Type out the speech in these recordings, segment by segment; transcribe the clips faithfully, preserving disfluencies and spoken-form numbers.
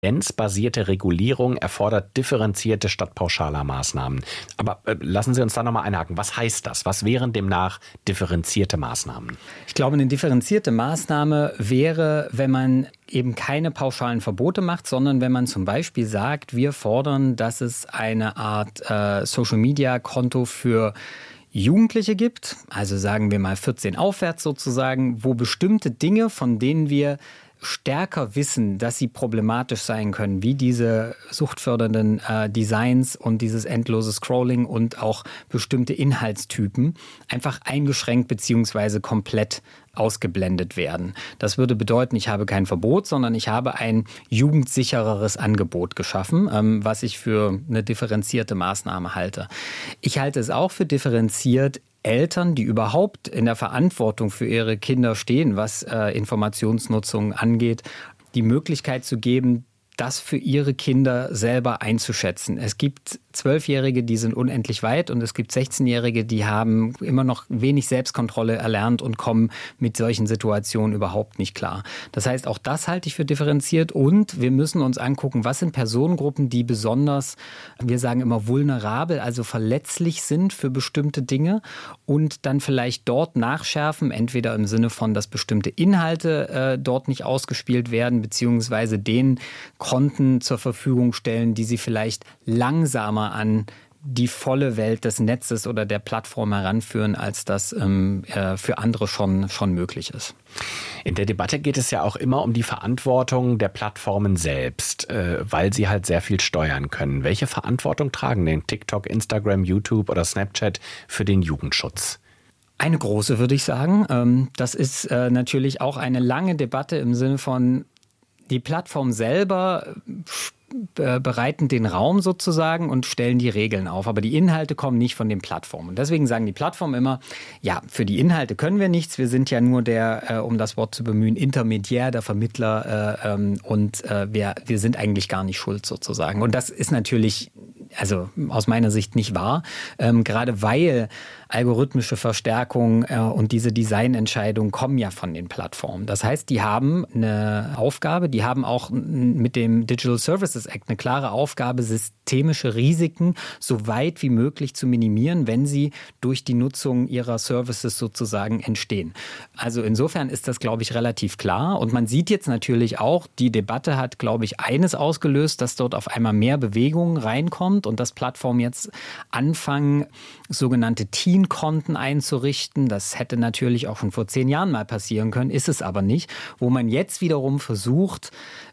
Evidenzbasierte Regulierung erfordert differenzierte statt pauschaler Maßnahmen. Aber äh, lassen Sie uns da nochmal einhaken. Was heißt das? Was wären demnach differenzierte Maßnahmen? Ich glaube, eine differenzierte Maßnahme wäre, wenn man eben keine pauschalen Verbote macht, sondern wenn man zum Beispiel sagt, wir fordern, dass es eine Art äh, Social-Media-Konto für Jugendliche gibt, also sagen wir mal vierzehn aufwärts sozusagen, wo bestimmte Dinge, von denen wir stärker wissen, dass sie problematisch sein können, wie diese suchtfördernden äh, Designs und dieses endlose Scrolling und auch bestimmte Inhaltstypen einfach eingeschränkt bzw. komplett ausgeblendet werden. Das würde bedeuten, ich habe kein Verbot, sondern ich habe ein jugendsichereres Angebot geschaffen, ähm, was ich für eine differenzierte Maßnahme halte. Ich halte es auch für differenziert, Eltern, die überhaupt in der Verantwortung für ihre Kinder stehen, was äh, Informationsnutzung angeht, die Möglichkeit zu geben, das für ihre Kinder selber einzuschätzen. Es gibt Zwölfjährige, die sind unendlich weit und es gibt sechzehnjährige, die haben immer noch wenig Selbstkontrolle erlernt und kommen mit solchen Situationen überhaupt nicht klar. Das heißt, auch das halte ich für differenziert und wir müssen uns angucken, was sind Personengruppen, die besonders, wir sagen immer vulnerabel, also verletzlich sind für bestimmte Dinge und dann vielleicht dort nachschärfen, entweder im Sinne von, dass bestimmte Inhalte äh, dort nicht ausgespielt werden, beziehungsweise den Konten zur Verfügung stellen, die sie vielleicht langsamer an die volle Welt des Netzes oder der Plattform heranführen, als das ähm, äh, für andere schon, schon möglich ist. In der Debatte geht es ja auch immer um die Verantwortung der Plattformen selbst, äh, weil sie halt sehr viel steuern können. Welche Verantwortung tragen denn TikTok, Instagram, YouTube oder Snapchat für den Jugendschutz? Eine große, würde ich sagen. Das ist äh, natürlich auch eine lange Debatte im Sinne von, die Plattform selber bereiten den Raum sozusagen und stellen die Regeln auf. Aber die Inhalte kommen nicht von den Plattformen. Und deswegen sagen die Plattformen immer, ja, für die Inhalte können wir nichts. Wir sind ja nur der, äh, um das Wort zu bemühen, Intermediär, der Vermittler äh, ähm, und äh, wir, wir sind eigentlich gar nicht schuld sozusagen. Und das ist natürlich, also aus meiner Sicht nicht wahr. Ähm, gerade weil algorithmische Verstärkung äh, und diese Designentscheidungen kommen ja von den Plattformen. Das heißt, die haben eine Aufgabe, die haben auch mit dem Digital Services Act eine klare Aufgabe, systemische Risiken so weit wie möglich zu minimieren, wenn sie durch die Nutzung ihrer Services sozusagen entstehen. Also insofern ist das, glaube ich, relativ klar. Und man sieht jetzt natürlich auch, die Debatte hat, glaube ich, eines ausgelöst, dass dort auf einmal mehr Bewegung reinkommt und dass Plattformen jetzt anfangen, sogenannte Teen-Konten einzurichten. Das hätte natürlich auch schon vor zehn Jahren mal passieren können, ist es aber nicht. Wo man jetzt wiederum versucht,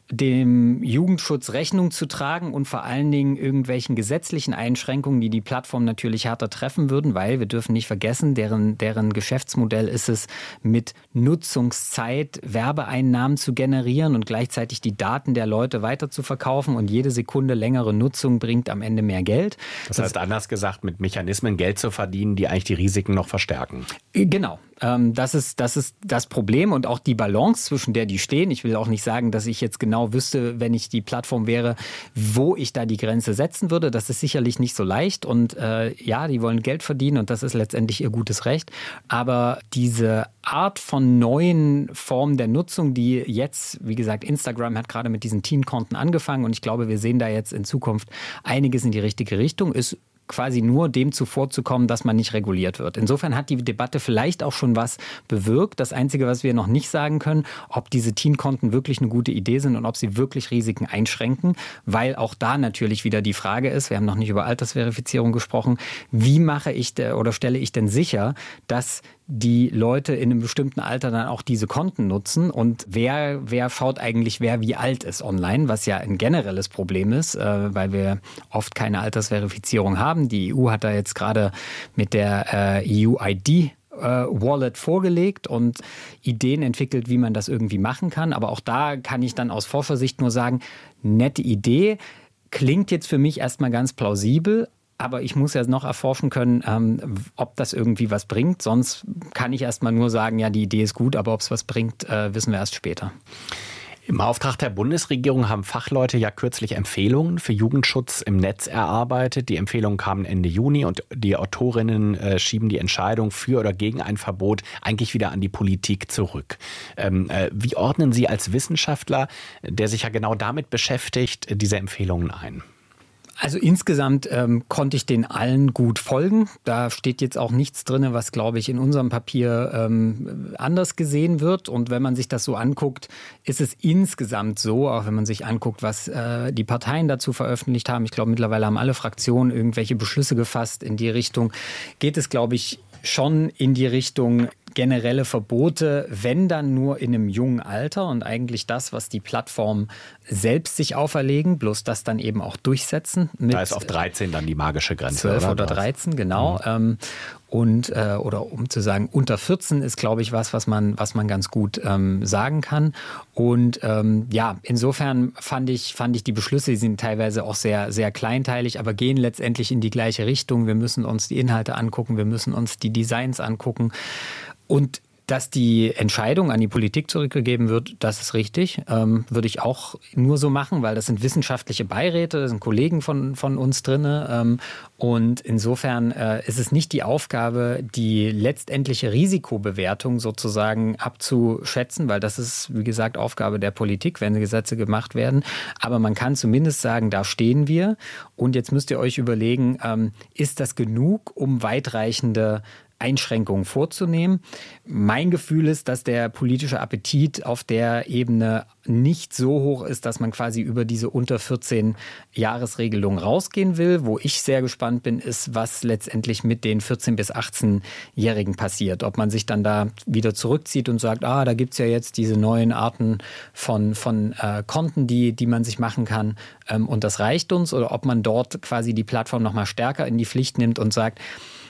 dem Jugendschutz Rechnung zu tragen und vor allen Dingen irgendwelchen gesetzlichen Einschränkungen, die die Plattform natürlich härter treffen würden, weil wir dürfen nicht vergessen, deren, deren Geschäftsmodell ist es, mit Nutzungszeit Werbeeinnahmen zu generieren und gleichzeitig die Daten der Leute weiter zu verkaufen und jede Sekunde längere Nutzung bringt am Ende mehr Geld. Das heißt, anders gesagt, mit Mechanismen Geld zu verdienen, die eigentlich die Risiken noch verstärken. Genau. Das ist, das ist das Problem und auch die Balance, zwischen der die stehen. Ich will auch nicht sagen, dass ich jetzt genau wüsste, wenn ich die Plattform wäre, wo ich da die Grenze setzen würde. Das ist sicherlich nicht so leicht und äh, ja, die wollen Geld verdienen und das ist letztendlich ihr gutes Recht. Aber diese Art von neuen Formen der Nutzung, die jetzt, wie gesagt, Instagram hat gerade mit diesen Teen-Konten angefangen und ich glaube, wir sehen da jetzt in Zukunft einiges in die richtige Richtung, ist quasi nur dem zuvorzukommen, dass man nicht reguliert wird. Insofern hat die Debatte vielleicht auch schon was bewirkt. Das Einzige, was wir noch nicht sagen können, ob diese Teen-Konten wirklich eine gute Idee sind und ob sie wirklich Risiken einschränken, weil auch da natürlich wieder die Frage ist, wir haben noch nicht über Altersverifizierung gesprochen, wie mache ich de, oder stelle ich denn sicher, dass die Leute in einem bestimmten Alter dann auch diese Konten nutzen und wer, wer schaut eigentlich, wer wie alt ist online, was ja ein generelles Problem ist, äh, weil wir oft keine Altersverifizierung haben. Die E U hat da jetzt gerade mit der äh, E U-I D Wallet vorgelegt und Ideen entwickelt, wie man das irgendwie machen kann. Aber auch da kann ich dann aus Forschersicht nur sagen, nette Idee, klingt jetzt für mich erstmal ganz plausibel, aber ich muss ja noch erforschen können, ähm, ob das irgendwie was bringt. Sonst kann ich erstmal nur sagen, ja, die Idee ist gut, aber ob es was bringt, äh, wissen wir erst später. Im Auftrag der Bundesregierung haben Fachleute ja kürzlich Empfehlungen für Jugendschutz im Netz erarbeitet. Die Empfehlungen kamen Ende Juni und die Autorinnen äh, schieben die Entscheidung für oder gegen ein Verbot eigentlich wieder an die Politik zurück. Ähm, äh, wie ordnen Sie als Wissenschaftler, der sich ja genau damit beschäftigt, diese Empfehlungen ein? Also insgesamt ähm, konnte ich den allen gut folgen. Da steht jetzt auch nichts drin, was, glaube ich, in unserem Papier ähm, anders gesehen wird. Und wenn man sich das so anguckt, ist es insgesamt so, auch wenn man sich anguckt, was äh, die Parteien dazu veröffentlicht haben. Ich glaube, mittlerweile haben alle Fraktionen irgendwelche Beschlüsse gefasst in die Richtung. Geht es, glaube ich, schon in die Richtung generelle Verbote, wenn dann nur in einem jungen Alter und eigentlich das, was die Plattformen selbst sich auferlegen, bloß das dann eben auch durchsetzen. Mit da ist auf dreizehn dann die magische Grenze. zwölf oder, oder dreizehn, genau. Mhm. Und, äh, oder um zu sagen, unter vierzehn ist, glaube ich, was, was man, was man ganz gut ähm, sagen kann. Und ähm, ja, insofern fand ich, fand ich die Beschlüsse, die sind teilweise auch sehr, sehr kleinteilig, aber gehen letztendlich in die gleiche Richtung. Wir müssen uns die Inhalte angucken, wir müssen uns die Designs angucken. Und dass die Entscheidung an die Politik zurückgegeben wird, das ist richtig. Ähm, würde ich auch nur so machen, weil das sind wissenschaftliche Beiräte, das sind Kollegen von, von uns drin. Ähm, und insofern äh, ist es nicht die Aufgabe, die letztendliche Risikobewertung sozusagen abzuschätzen, weil das ist, wie gesagt, Aufgabe der Politik, wenn Gesetze gemacht werden. Aber man kann zumindest sagen, da stehen wir. Und jetzt müsst ihr euch überlegen, ähm, ist das genug, um weitreichende Einschränkungen vorzunehmen. Mein Gefühl ist, dass der politische Appetit auf der Ebene nicht so hoch ist, dass man quasi über diese unter vierzehn Jahresregelung rausgehen will. Wo ich sehr gespannt bin, ist, was letztendlich mit den vierzehn- bis achtzehn-Jährigen passiert. Ob man sich dann da wieder zurückzieht und sagt, ah, da gibt es ja jetzt diese neuen Arten von, von äh, Konten, die, die man sich machen kann ähm, und das reicht uns. Oder ob man dort quasi die Plattform noch mal stärker in die Pflicht nimmt und sagt,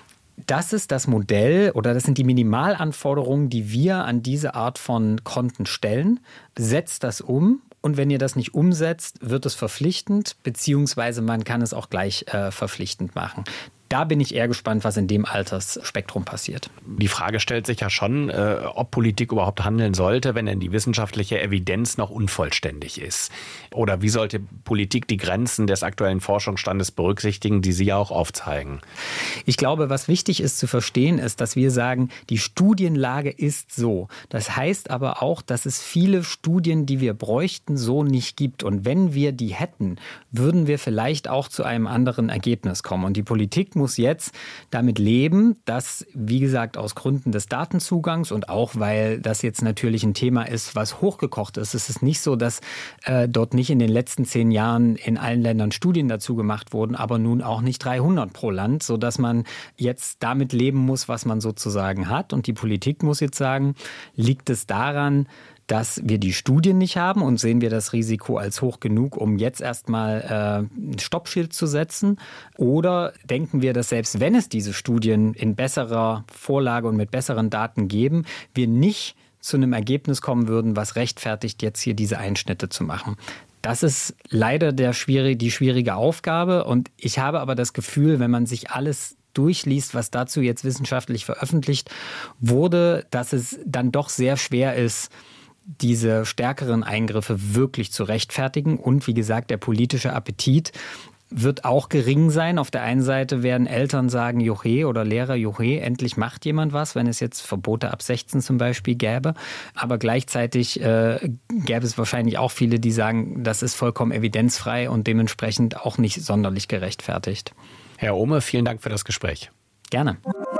das ist das Modell oder das sind die Minimalanforderungen, die wir an diese Art von Konten stellen. Setzt das um und wenn ihr das nicht umsetzt, wird es verpflichtend, beziehungsweise man kann es auch gleich äh, verpflichtend machen. Da bin ich eher gespannt, was in dem Altersspektrum passiert. Die Frage stellt sich ja schon, äh, ob Politik überhaupt handeln sollte, wenn denn die wissenschaftliche Evidenz noch unvollständig ist. Oder wie sollte Politik die Grenzen des aktuellen Forschungsstandes berücksichtigen, die Sie ja auch aufzeigen? Ich glaube, was wichtig ist zu verstehen, ist, dass wir sagen, die Studienlage ist so. Das heißt aber auch, dass es viele Studien, die wir bräuchten, so nicht gibt. Und wenn wir die hätten, würden wir vielleicht auch zu einem anderen Ergebnis kommen. Und die Politik muss jetzt damit leben, dass, wie gesagt, aus Gründen des Datenzugangs und auch, weil das jetzt natürlich ein Thema ist, was hochgekocht ist. Es ist nicht so, dass äh, dort nicht in den letzten zehn Jahren in allen Ländern Studien dazu gemacht wurden, aber nun auch nicht dreihundert pro Land, sodass man jetzt damit leben muss, was man sozusagen hat. Und die Politik muss jetzt sagen, liegt es daran, dass wir die Studien nicht haben und sehen wir das Risiko als hoch genug, um jetzt erstmal äh, ein Stoppschild zu setzen? Oder denken wir, dass selbst wenn es diese Studien in besserer Vorlage und mit besseren Daten geben, wir nicht zu einem Ergebnis kommen würden, was rechtfertigt, jetzt hier diese Einschnitte zu machen? Das ist leider der schwierig, die schwierige Aufgabe. Und ich habe aber das Gefühl, wenn man sich alles durchliest, was dazu jetzt wissenschaftlich veröffentlicht wurde, dass es dann doch sehr schwer ist, diese stärkeren Eingriffe wirklich zu rechtfertigen. Und wie gesagt, der politische Appetit wird auch gering sein. Auf der einen Seite werden Eltern sagen, Juche, oder Lehrer, Juche, endlich macht jemand was, wenn es jetzt Verbote ab sechzehn zum Beispiel gäbe. Aber gleichzeitig äh, gäbe es wahrscheinlich auch viele, die sagen, das ist vollkommen evidenzfrei und dementsprechend auch nicht sonderlich gerechtfertigt. Herr Ohme, vielen Dank für das Gespräch. Gerne.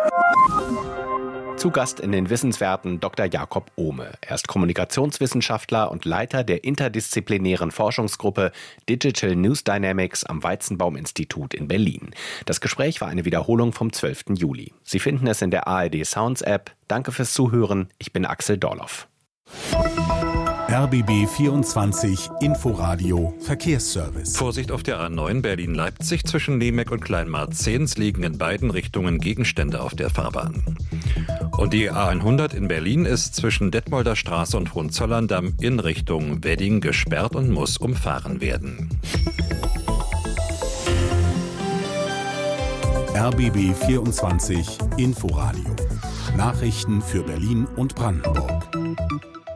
Zu Gast in den Wissenswerten Doktor Jakob Ohme. Er ist Kommunikationswissenschaftler und Leiter der interdisziplinären Forschungsgruppe Digital News Dynamics am Weizenbaum-Institut in Berlin. Das Gespräch war eine Wiederholung vom zwölften Juli. Sie finden es in der A R D Sounds App. Danke fürs Zuhören. Ich bin Axel Dorloff. R B B vierundzwanzig Inforadio Verkehrsservice. Vorsicht auf der A neun Berlin-Leipzig zwischen Lemek und Kleinmarzehns liegen in beiden Richtungen Gegenstände auf der Fahrbahn. Und die A hundert in Berlin ist zwischen Detmolder Straße und Hohenzollern-Damm in Richtung Wedding gesperrt und muss umfahren werden. R B B vierundzwanzig Inforadio. Nachrichten für Berlin und Brandenburg.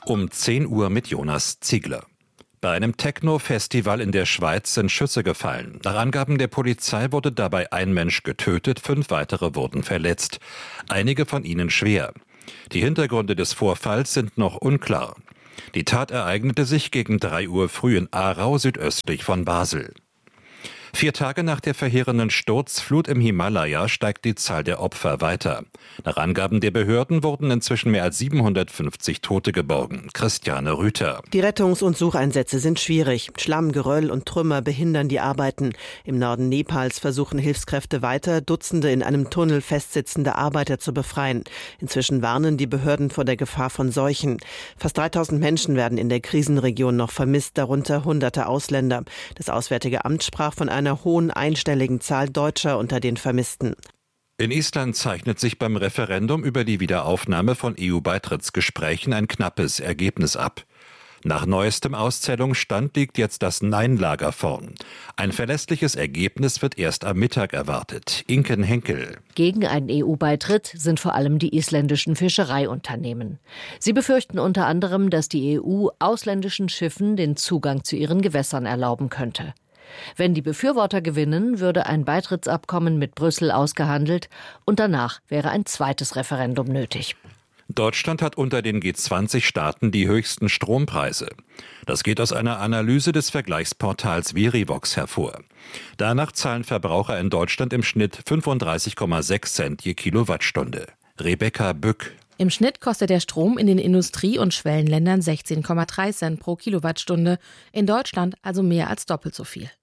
Um zehn Uhr mit Jonas Ziegler. Bei einem Techno-Festival in der Schweiz sind Schüsse gefallen. Nach Angaben der Polizei wurde dabei ein Mensch getötet, fünf weitere wurden verletzt. Einige von ihnen schwer. Die Hintergründe des Vorfalls sind noch unklar. Die Tat ereignete sich gegen drei Uhr früh in Aarau, südöstlich von Basel. Vier Tage nach der verheerenden Sturzflut im Himalaya steigt die Zahl der Opfer weiter. Nach Angaben der Behörden wurden inzwischen mehr als siebenhundertfünfzig Tote geborgen. Christiane Rüther. Die Rettungs- und Sucheinsätze sind schwierig. Schlamm, Geröll und Trümmer behindern die Arbeiten. Im Norden Nepals versuchen Hilfskräfte weiter, Dutzende in einem Tunnel festsitzende Arbeiter zu befreien. Inzwischen warnen die Behörden vor der Gefahr von Seuchen. Fast dreitausend Menschen werden in der Krisenregion noch vermisst, darunter hunderte Ausländer. Das Auswärtige Amt sprach von einer einer hohen einstelligen Zahl Deutscher unter den Vermissten. In Island zeichnet sich beim Referendum über die Wiederaufnahme von E U-Beitrittsgesprächen ein knappes Ergebnis ab. Nach neuestem Auszählungsstand liegt jetzt das Nein-Lager vorn. Ein verlässliches Ergebnis wird erst am Mittag erwartet. Inken Henkel. Gegen einen E U-Beitritt sind vor allem die isländischen Fischereiunternehmen. Sie befürchten unter anderem, dass die E U ausländischen Schiffen den Zugang zu ihren Gewässern erlauben könnte. Wenn die Befürworter gewinnen, würde ein Beitrittsabkommen mit Brüssel ausgehandelt und danach wäre ein zweites Referendum nötig. Deutschland hat unter den G zwanzig Staaten die höchsten Strompreise. Das geht aus einer Analyse des Vergleichsportals Verivox hervor. Danach zahlen Verbraucher in Deutschland im Schnitt fünfunddreißig Komma sechs Cent je Kilowattstunde. Rebecca Bück. Im Schnitt kostet der Strom in den Industrie- und Schwellenländern sechzehn Komma drei Cent pro Kilowattstunde, in Deutschland also mehr als doppelt so viel.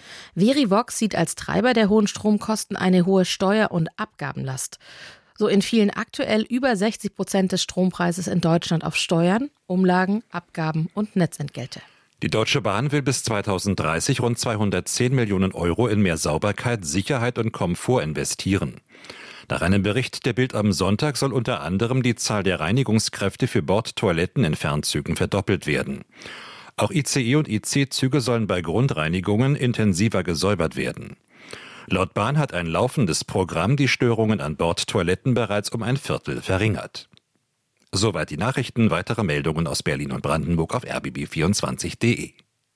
Verivox sieht als Treiber der hohen Stromkosten eine hohe Steuer- und Abgabenlast. So entfielen aktuell über sechzig Prozent des Strompreises in Deutschland auf Steuern, Umlagen, Abgaben und Netzentgelte. Die Deutsche Bahn will bis zweitausenddreißig rund zweihundertzehn Millionen Euro in mehr Sauberkeit, Sicherheit und Komfort investieren. Nach einem Bericht der Bild am Sonntag soll unter anderem die Zahl der Reinigungskräfte für Bordtoiletten in Fernzügen verdoppelt werden. Auch I C E und I C-Züge sollen bei Grundreinigungen intensiver gesäubert werden. Laut Bahn hat ein laufendes Programm die Störungen an Bordtoiletten bereits um ein Viertel verringert. Soweit die Nachrichten, weitere Meldungen aus Berlin und Brandenburg auf r b b vierundzwanzig punkt d e.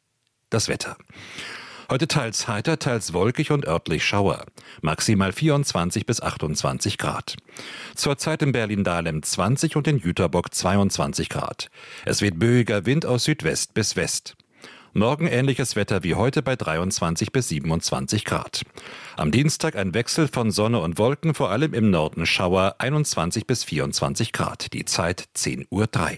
Das Wetter. Heute teils heiter, teils wolkig und örtlich Schauer. Maximal vierundzwanzig bis achtundzwanzig Grad. Zurzeit in Berlin-Dahlem zwanzig und in Jüterbock zweiundzwanzig Grad. Es weht böiger Wind aus Südwest bis West. Morgen ähnliches Wetter wie heute bei dreiundzwanzig bis siebenundzwanzig Grad. Am Dienstag ein Wechsel von Sonne und Wolken, vor allem im Norden Schauer, einundzwanzig bis vierundzwanzig Grad. Die Zeit zehn Uhr drei.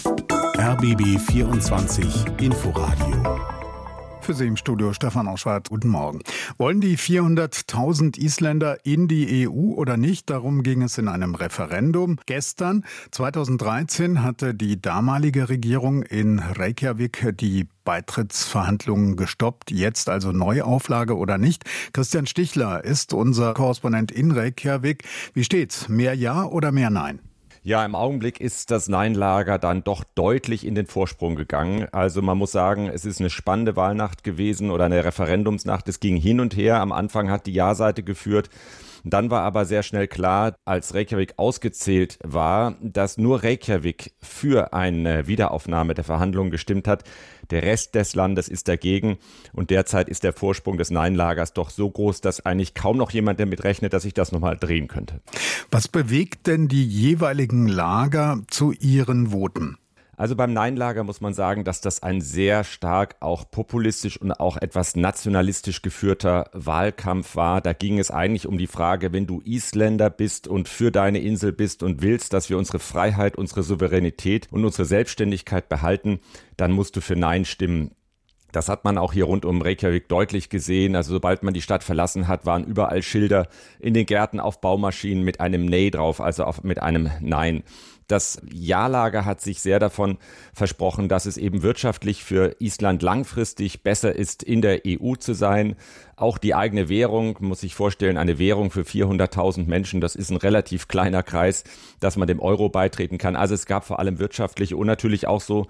R B B vierundzwanzig Inforadio. Für Sie im Studio Stefan Auschwart. Guten Morgen. Wollen die vierhunderttausend Isländer in die E U oder nicht? Darum ging es in einem Referendum. Gestern, zweitausenddreizehn, hatte die damalige Regierung in Reykjavik die Beitrittsverhandlungen gestoppt. Jetzt also Neuauflage oder nicht? Christian Stichler ist unser Korrespondent in Reykjavik. Wie steht's? Mehr Ja oder mehr Nein? Ja, im Augenblick ist das Nein-Lager dann doch deutlich in den Vorsprung gegangen. Also man muss sagen, es ist eine spannende Wahlnacht gewesen oder eine Referendumsnacht. Es ging hin und her. Am Anfang hat die Ja-Seite geführt. Dann war aber sehr schnell klar, als Reykjavik ausgezählt war, dass nur Reykjavik für eine Wiederaufnahme der Verhandlungen gestimmt hat. Der Rest des Landes ist dagegen und derzeit ist der Vorsprung des Nein-Lagers doch so groß, dass eigentlich kaum noch jemand damit rechnet, dass sich das nochmal drehen könnte. Was bewegt denn die jeweiligen Lager zu ihren Voten? Also beim Nein-Lager muss man sagen, dass das ein sehr stark auch populistisch und auch etwas nationalistisch geführter Wahlkampf war. Da ging es eigentlich um die Frage, wenn du Isländer bist und für deine Insel bist und willst, dass wir unsere Freiheit, unsere Souveränität und unsere Selbstständigkeit behalten, dann musst du für Nein stimmen. Das hat man auch hier rund um Reykjavik deutlich gesehen. Also sobald man die Stadt verlassen hat, waren überall Schilder in den Gärten auf Baumaschinen mit einem Nein drauf, also auf, mit einem Nein. Das Ja-Lager hat sich sehr davon versprochen, dass es eben wirtschaftlich für Island langfristig besser ist, in der E U zu sein. Auch die eigene Währung, muss sich vorstellen, eine Währung für vierhunderttausend Menschen, das ist ein relativ kleiner Kreis, dass man dem Euro beitreten kann. Also es gab vor allem wirtschaftliche und natürlich auch so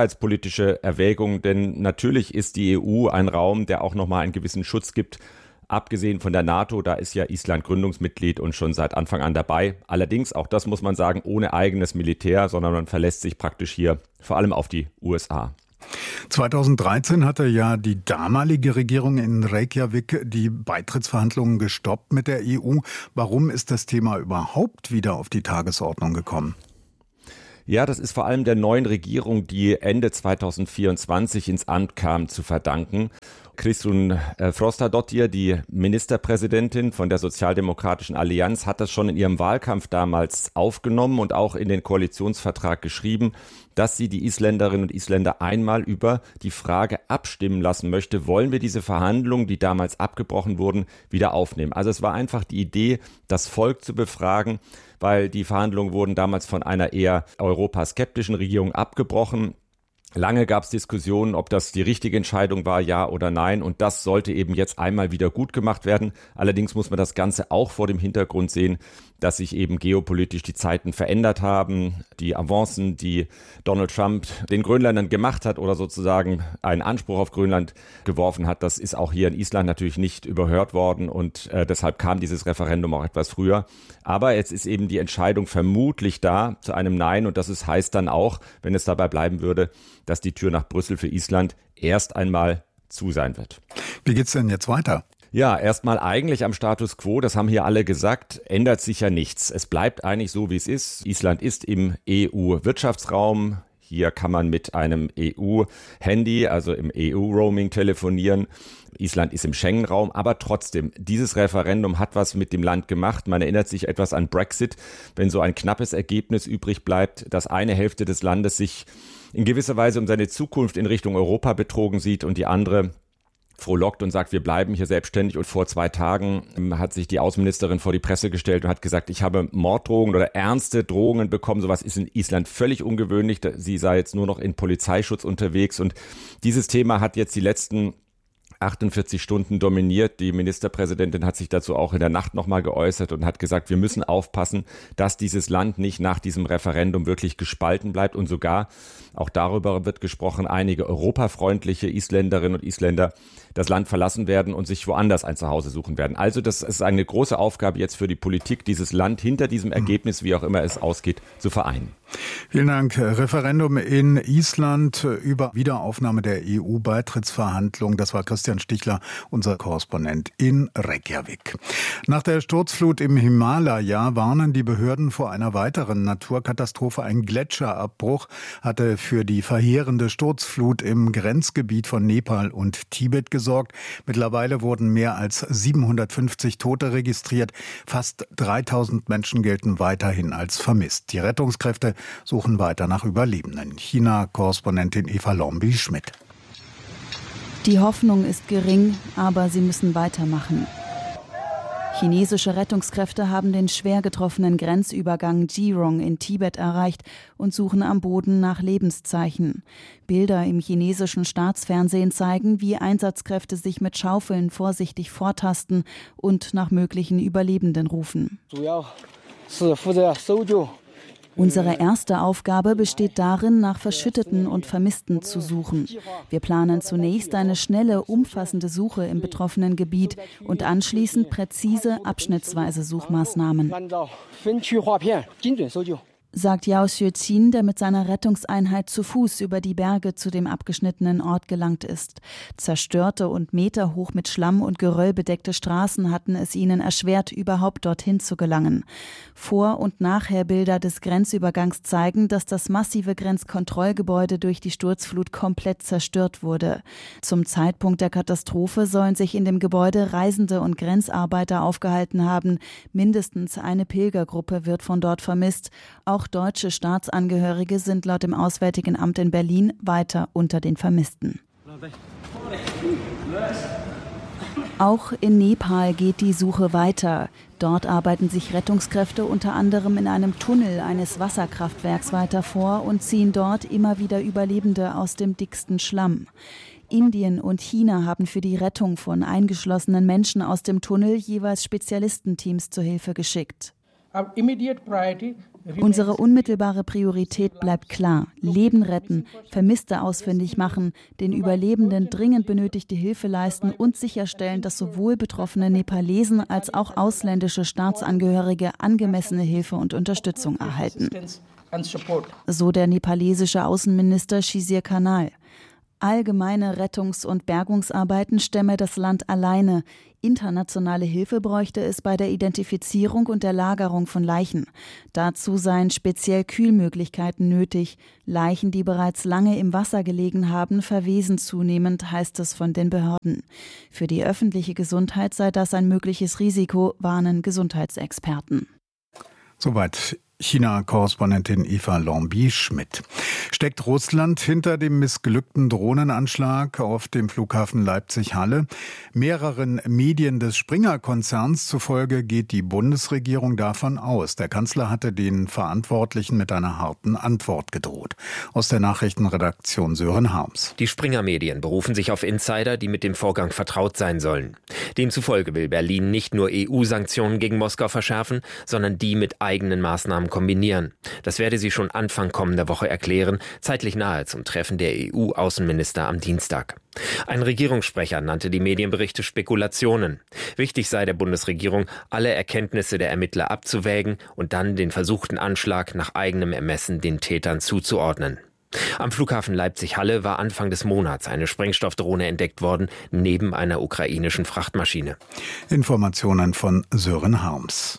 sicherheitspolitische Erwägungen, denn natürlich ist die E U ein Raum, der auch nochmal einen gewissen Schutz gibt Abgesehen von der NATO, da ist ja Island Gründungsmitglied und schon seit Anfang an dabei. Allerdings, auch das muss man sagen, ohne eigenes Militär, sondern man verlässt sich praktisch hier vor allem auf die U S A. zweitausenddreizehn hatte ja die damalige Regierung in Reykjavik die Beitrittsverhandlungen gestoppt mit der E U. Warum ist das Thema überhaupt wieder auf die Tagesordnung gekommen? Ja, das ist vor allem der neuen Regierung, die Ende zweitausendvierundzwanzig ins Amt kam, zu verdanken. Kristrún Frostadóttir, die Ministerpräsidentin von der Sozialdemokratischen Allianz, hat das schon in ihrem Wahlkampf damals aufgenommen und auch in den Koalitionsvertrag geschrieben, dass sie die Isländerinnen und Isländer einmal über die Frage abstimmen lassen möchte, wollen wir diese Verhandlungen, die damals abgebrochen wurden, wieder aufnehmen. Also es war einfach die Idee, das Volk zu befragen, weil die Verhandlungen wurden damals von einer eher europaskeptischen Regierung abgebrochen. Lange gab es Diskussionen, ob das die richtige Entscheidung war, ja oder nein. Und das sollte eben jetzt einmal wieder gut gemacht werden. Allerdings muss man das Ganze auch vor dem Hintergrund sehen, dass sich eben geopolitisch die Zeiten verändert haben. Die Avancen, die Donald Trump den Grönländern gemacht hat oder sozusagen einen Anspruch auf Grönland geworfen hat, das ist auch hier in Island natürlich nicht überhört worden. Und äh, deshalb kam dieses Referendum auch etwas früher. Aber jetzt ist eben die Entscheidung vermutlich da zu einem Nein. Und das ist, heißt dann auch, wenn es dabei bleiben würde, dass die Tür nach Brüssel für Island erst einmal zu sein wird. Wie geht's denn jetzt weiter? Ja, erstmal eigentlich am Status quo, das haben hier alle gesagt, ändert sich ja nichts. Es bleibt eigentlich so, wie es ist. Island ist im E U-Wirtschaftsraum. Hier kann man mit einem E U-Handy, also im E U-Roaming telefonieren. Island ist im Schengen-Raum, aber trotzdem, dieses Referendum hat was mit dem Land gemacht. Man erinnert sich etwas an Brexit, wenn so ein knappes Ergebnis übrig bleibt, dass eine Hälfte des Landes sich in gewisser Weise um seine Zukunft in Richtung Europa betrogen sieht und die andere frohlockt und sagt, wir bleiben hier selbstständig. Und vor zwei Tagen hat sich die Außenministerin vor die Presse gestellt und hat gesagt, ich habe Morddrohungen oder ernste Drohungen bekommen. Sowas ist in Island völlig ungewöhnlich. Sie sei jetzt nur noch in Polizeischutz unterwegs. Und dieses Thema hat jetzt die letzten achtundvierzig Stunden dominiert. Die Ministerpräsidentin hat sich dazu auch in der Nacht nochmal geäußert und hat gesagt, wir müssen aufpassen, dass dieses Land nicht nach diesem Referendum wirklich gespalten bleibt. Und sogar, auch darüber wird gesprochen, einige europafreundliche Isländerinnen und Isländer das Land verlassen werden und sich woanders ein Zuhause suchen werden. Also das ist eine große Aufgabe jetzt für die Politik, dieses Land hinter diesem Ergebnis, wie auch immer es ausgeht, zu vereinen. Vielen Dank. Referendum in Island über Wiederaufnahme der E U-Beitrittsverhandlungen. Das war Christian Stichler, unser Korrespondent in Reykjavik. Nach der Sturzflut im Himalaya warnen die Behörden vor einer weiteren Naturkatastrophe. Ein Gletscherabbruch hatte für die verheerende Sturzflut im Grenzgebiet von Nepal und Tibet gesorgt. Mittlerweile wurden mehr als siebenhundertfünfzig Tote registriert. Fast dreitausend Menschen gelten weiterhin als vermisst. Die Rettungskräfte suchen weiter nach Überlebenden. China-Korrespondentin Eva Lombi-Schmidt. Die Hoffnung ist gering, aber sie müssen weitermachen. Chinesische Rettungskräfte haben den schwer getroffenen Grenzübergang Jirong in Tibet erreicht und suchen am Boden nach Lebenszeichen. Bilder im chinesischen Staatsfernsehen zeigen, wie Einsatzkräfte sich mit Schaufeln vorsichtig vortasten und nach möglichen Überlebenden rufen. Unsere erste Aufgabe besteht darin, nach Verschütteten und Vermissten zu suchen. Wir planen zunächst eine schnelle, umfassende Suche im betroffenen Gebiet und anschließend präzise, abschnittsweise Suchmaßnahmen, sagt Yao Xueqin, der mit seiner Rettungseinheit zu Fuß über die Berge zu dem abgeschnittenen Ort gelangt ist. Zerstörte und meterhoch mit Schlamm und Geröll bedeckte Straßen hatten es ihnen erschwert, überhaupt dorthin zu gelangen. Vor- und Nachherbilder des Grenzübergangs zeigen, dass das massive Grenzkontrollgebäude durch die Sturzflut komplett zerstört wurde. Zum Zeitpunkt der Katastrophe sollen sich in dem Gebäude Reisende und Grenzarbeiter aufgehalten haben. Mindestens eine Pilgergruppe wird von dort vermisst. Auch deutsche Staatsangehörige sind laut dem Auswärtigen Amt in Berlin weiter unter den Vermissten. Auch in Nepal geht die Suche weiter. Dort arbeiten sich Rettungskräfte unter anderem in einem Tunnel eines Wasserkraftwerks weiter vor und ziehen dort immer wieder Überlebende aus dem dicksten Schlamm. Indien und China haben für die Rettung von eingeschlossenen Menschen aus dem Tunnel jeweils Spezialistenteams zur Hilfe geschickt. Unsere unmittelbare Priorität bleibt klar. Leben retten, Vermisste ausfindig machen, den Überlebenden dringend benötigte Hilfe leisten und sicherstellen, dass sowohl betroffene Nepalesen als auch ausländische Staatsangehörige angemessene Hilfe und Unterstützung erhalten. So der nepalesische Außenminister Shizir Kanal. Allgemeine Rettungs- und Bergungsarbeiten stemme das Land alleine. Internationale Hilfe bräuchte es bei der Identifizierung und der Lagerung von Leichen. Dazu seien speziell Kühlmöglichkeiten nötig. Leichen, die bereits lange im Wasser gelegen haben, verwesen zunehmend, heißt es von den Behörden. Für die öffentliche Gesundheit sei das ein mögliches Risiko, warnen Gesundheitsexperten. Soweit China-Korrespondentin Eva Lambie-Schmidt. Steckt Russland hinter dem missglückten Drohnenanschlag auf dem Flughafen Leipzig-Halle? Mehreren Medien des Springer-Konzerns zufolge geht die Bundesregierung davon aus. Der Kanzler hatte den Verantwortlichen mit einer harten Antwort gedroht. Aus der Nachrichtenredaktion Sören Harms. Die Springer-Medien berufen sich auf Insider, die mit dem Vorgang vertraut sein sollen. Demzufolge will Berlin nicht nur E U-Sanktionen gegen Moskau verschärfen, sondern die mit eigenen Maßnahmen kombinieren. Das werde sie schon Anfang kommender Woche erklären, zeitlich nahe zum Treffen der E U-Außenminister am Dienstag. Ein Regierungssprecher nannte die Medienberichte Spekulationen. Wichtig sei der Bundesregierung, alle Erkenntnisse der Ermittler abzuwägen und dann den versuchten Anschlag nach eigenem Ermessen den Tätern zuzuordnen. Am Flughafen Leipzig-Halle war Anfang des Monats eine Sprengstoffdrohne entdeckt worden, neben einer ukrainischen Frachtmaschine. Informationen von Sören Harms.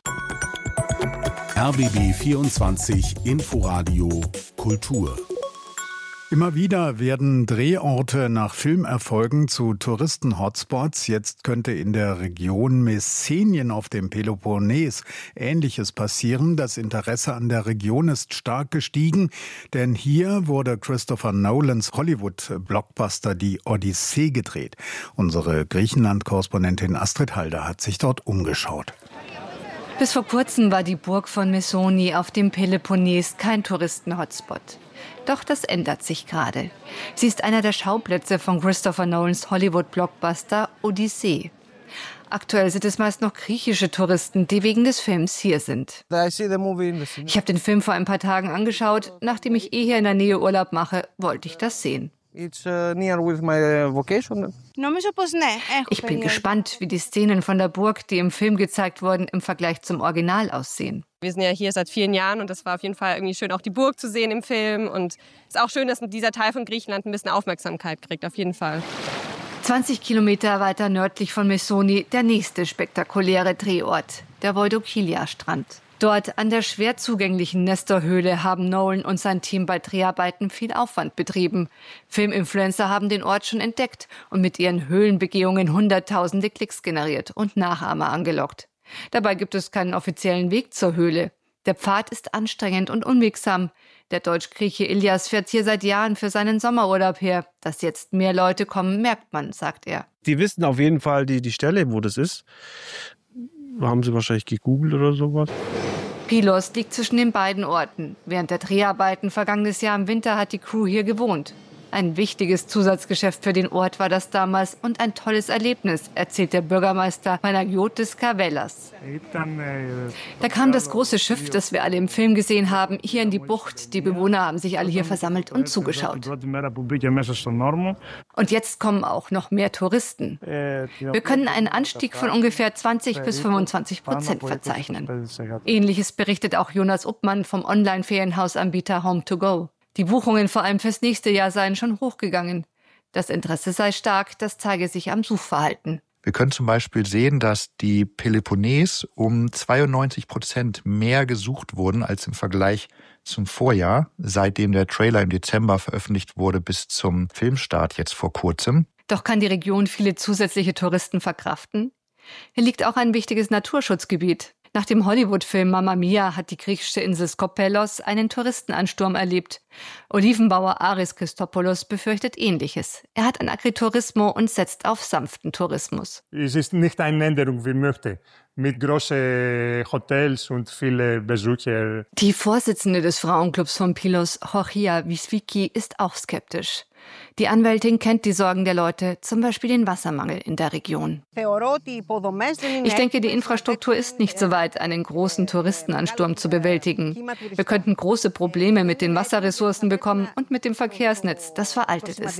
R B B vierundzwanzig Inforadio Kultur. Immer wieder werden Drehorte nach Filmerfolgen zu Touristen-Hotspots. Jetzt könnte in der Region Messenien auf dem Peloponnes Ähnliches passieren. Das Interesse an der Region ist stark gestiegen, denn hier wurde Christopher Nolans Hollywood-Blockbuster Die Odyssee gedreht. Unsere Griechenland-Korrespondentin Astrid Halder hat sich dort umgeschaut. Bis vor kurzem war die Burg von Messoni auf dem Peloponnes kein Touristen-Hotspot. Doch das ändert sich gerade. Sie ist einer der Schauplätze von Christopher Nolans Hollywood-Blockbuster Odyssee. Aktuell sind es meist noch griechische Touristen, die wegen des Films hier sind. Ich habe den Film vor ein paar Tagen angeschaut. Nachdem ich eh hier in der Nähe Urlaub mache, wollte ich das sehen. It's uh, near with my vocation. Ich bin gespannt, wie die Szenen von der Burg, die im Film gezeigt wurden, im Vergleich zum Original aussehen. Wir sind ja hier seit vielen Jahren und das war auf jeden Fall irgendwie schön, auch die Burg zu sehen im Film. Und es ist auch schön, dass dieser Teil von Griechenland ein bisschen Aufmerksamkeit kriegt, auf jeden Fall. zwanzig Kilometer weiter nördlich von Messoni der nächste spektakuläre Drehort, der Voidokilia-Strand. Dort an der schwer zugänglichen Nestor-Höhle haben Nolan und sein Team bei Dreharbeiten viel Aufwand betrieben. Filminfluencer haben den Ort schon entdeckt und mit ihren Höhlenbegehungen hunderttausende Klicks generiert und Nachahmer angelockt. Dabei gibt es keinen offiziellen Weg zur Höhle. Der Pfad ist anstrengend und unwegsam. Der Deutsch-Grieche Ilias fährt hier seit Jahren für seinen Sommerurlaub her. Dass jetzt mehr Leute kommen, merkt man, sagt er. Die wissen auf jeden Fall die, die Stelle, wo das ist. Haben sie wahrscheinlich gegoogelt oder sowas. Pylos liegt zwischen den beiden Orten. Während der Dreharbeiten vergangenes Jahr im Winter hat die Crew hier gewohnt. Ein wichtiges Zusatzgeschäft für den Ort war das damals und ein tolles Erlebnis, erzählt der Bürgermeister Panagiotis Karvelas. Da kam das große Schiff, das wir alle im Film gesehen haben, hier in die Bucht. Die Bewohner haben sich alle hier versammelt und zugeschaut. Und jetzt kommen auch noch mehr Touristen. Wir können einen Anstieg von ungefähr zwanzig bis fünfundzwanzig Prozent verzeichnen. Ähnliches berichtet auch Jonas Uppmann vom Online-Ferienhausanbieter Home to Go. Die Buchungen vor allem fürs nächste Jahr seien schon hochgegangen. Das Interesse sei stark, das zeige sich am Suchverhalten. Wir können zum Beispiel sehen, dass die Peloponnes um zweiundneunzig Prozent mehr gesucht wurden als im Vergleich zum Vorjahr, seitdem der Trailer im Dezember veröffentlicht wurde bis zum Filmstart jetzt vor kurzem. Doch kann die Region viele zusätzliche Touristen verkraften? Hier liegt auch ein wichtiges Naturschutzgebiet. Nach dem Hollywood-Film Mamma Mia hat die griechische Insel Skopelos einen Touristenansturm erlebt. Olivenbauer Aris Christopoulos befürchtet Ähnliches. Er hat ein Agriturismo und setzt auf sanften Tourismus. Es ist nicht eine Änderung, wie möchte, mit großen Hotels und vielen Besuchern. Die Vorsitzende des Frauenclubs von Pylos, Georgia Wiswiki, ist auch skeptisch. Die Anwältin kennt die Sorgen der Leute, zum Beispiel den Wassermangel in der Region. Ich denke, die Infrastruktur ist nicht so weit, einen großen Touristenansturm zu bewältigen. Wir könnten große Probleme mit den Wasserressourcen bekommen und mit dem Verkehrsnetz, das veraltet ist.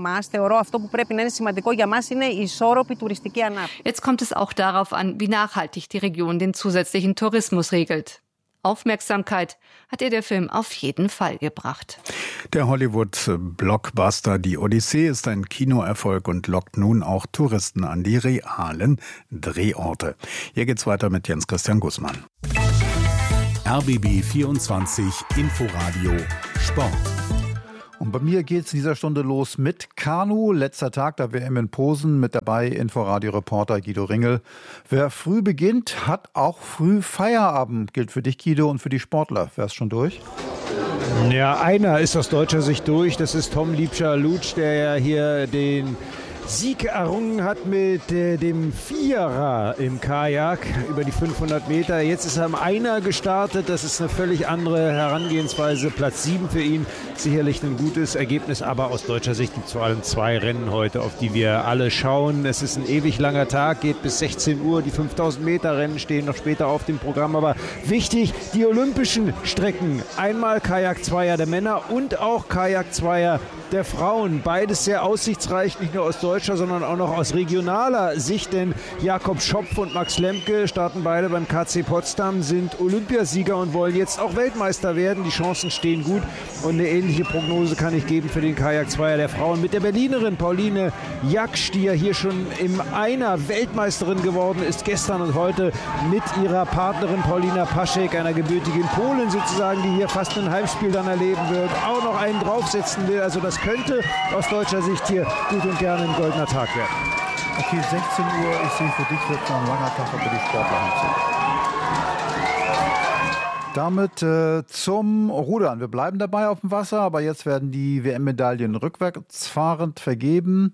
Jetzt kommt es auch darauf an, wie nachhaltig die Region den zusätzlichen Tourismus regelt. Aufmerksamkeit hat ihr der Film auf jeden Fall gebracht. Der Hollywood-Blockbuster Die Odyssee ist ein Kinoerfolg und lockt nun auch Touristen an die realen Drehorte. Hier geht's weiter mit Jens Christian Gußmann. R B B vierundzwanzig Inforadio Sport. Und bei mir geht es in dieser Stunde los mit Kanu. Letzter Tag der W M in Posen, mit dabei Inforadio-Reporter Guido Ringel. Wer früh beginnt, hat auch früh Feierabend. Gilt für dich, Guido, und für die Sportler. Wer ist schon durch? Ja, einer ist aus deutscher Sicht durch. Das ist Tom Liebscher-Lutsch, der ja hier den Sieg errungen hat mit äh, dem Vierer im Kajak über die fünfhundert Meter. Jetzt ist er im Einer gestartet. Das ist eine völlig andere Herangehensweise. Platz sieben für ihn. Sicherlich ein gutes Ergebnis, aber aus deutscher Sicht gibt es vor allem zwei Rennen heute, auf die wir alle schauen. Es ist ein ewig langer Tag, geht bis sechzehn Uhr. Die fünftausend Meter Rennen stehen noch später auf dem Programm. Aber wichtig, die olympischen Strecken. Einmal Kajak-Zweier der Männer und auch Kajak-Zweier der Frauen. Beides sehr aussichtsreich, nicht nur aus deutscher, sondern auch noch aus regionaler Sicht. Denn Jakob Schopf und Max Lemke starten beide beim K C Potsdam, sind Olympiasieger und wollen jetzt auch Weltmeister werden. Die Chancen stehen gut und eine ähnliche Prognose kann ich geben für den Kajak-Zweier der Frauen. Mit der Berlinerin Pauline Jaksch, die ja hier schon im Einer Weltmeisterin geworden ist, gestern und heute mit ihrer Partnerin Paulina Paschek, einer gebürtigen Polin sozusagen, die hier fast ein Heimspiel dann erleben wird, auch noch einen draufsetzen will. Also das könnte aus deutscher Sicht hier gut und gerne ein goldener Tag werden. Okay, sechzehn Uhr, ich sehe, für dich wird es noch ein langer Tag, aber die Sportler haben Damit äh, zum Rudern. Wir bleiben dabei auf dem Wasser, aber jetzt werden die W M-Medaillen rückwärtsfahrend vergeben.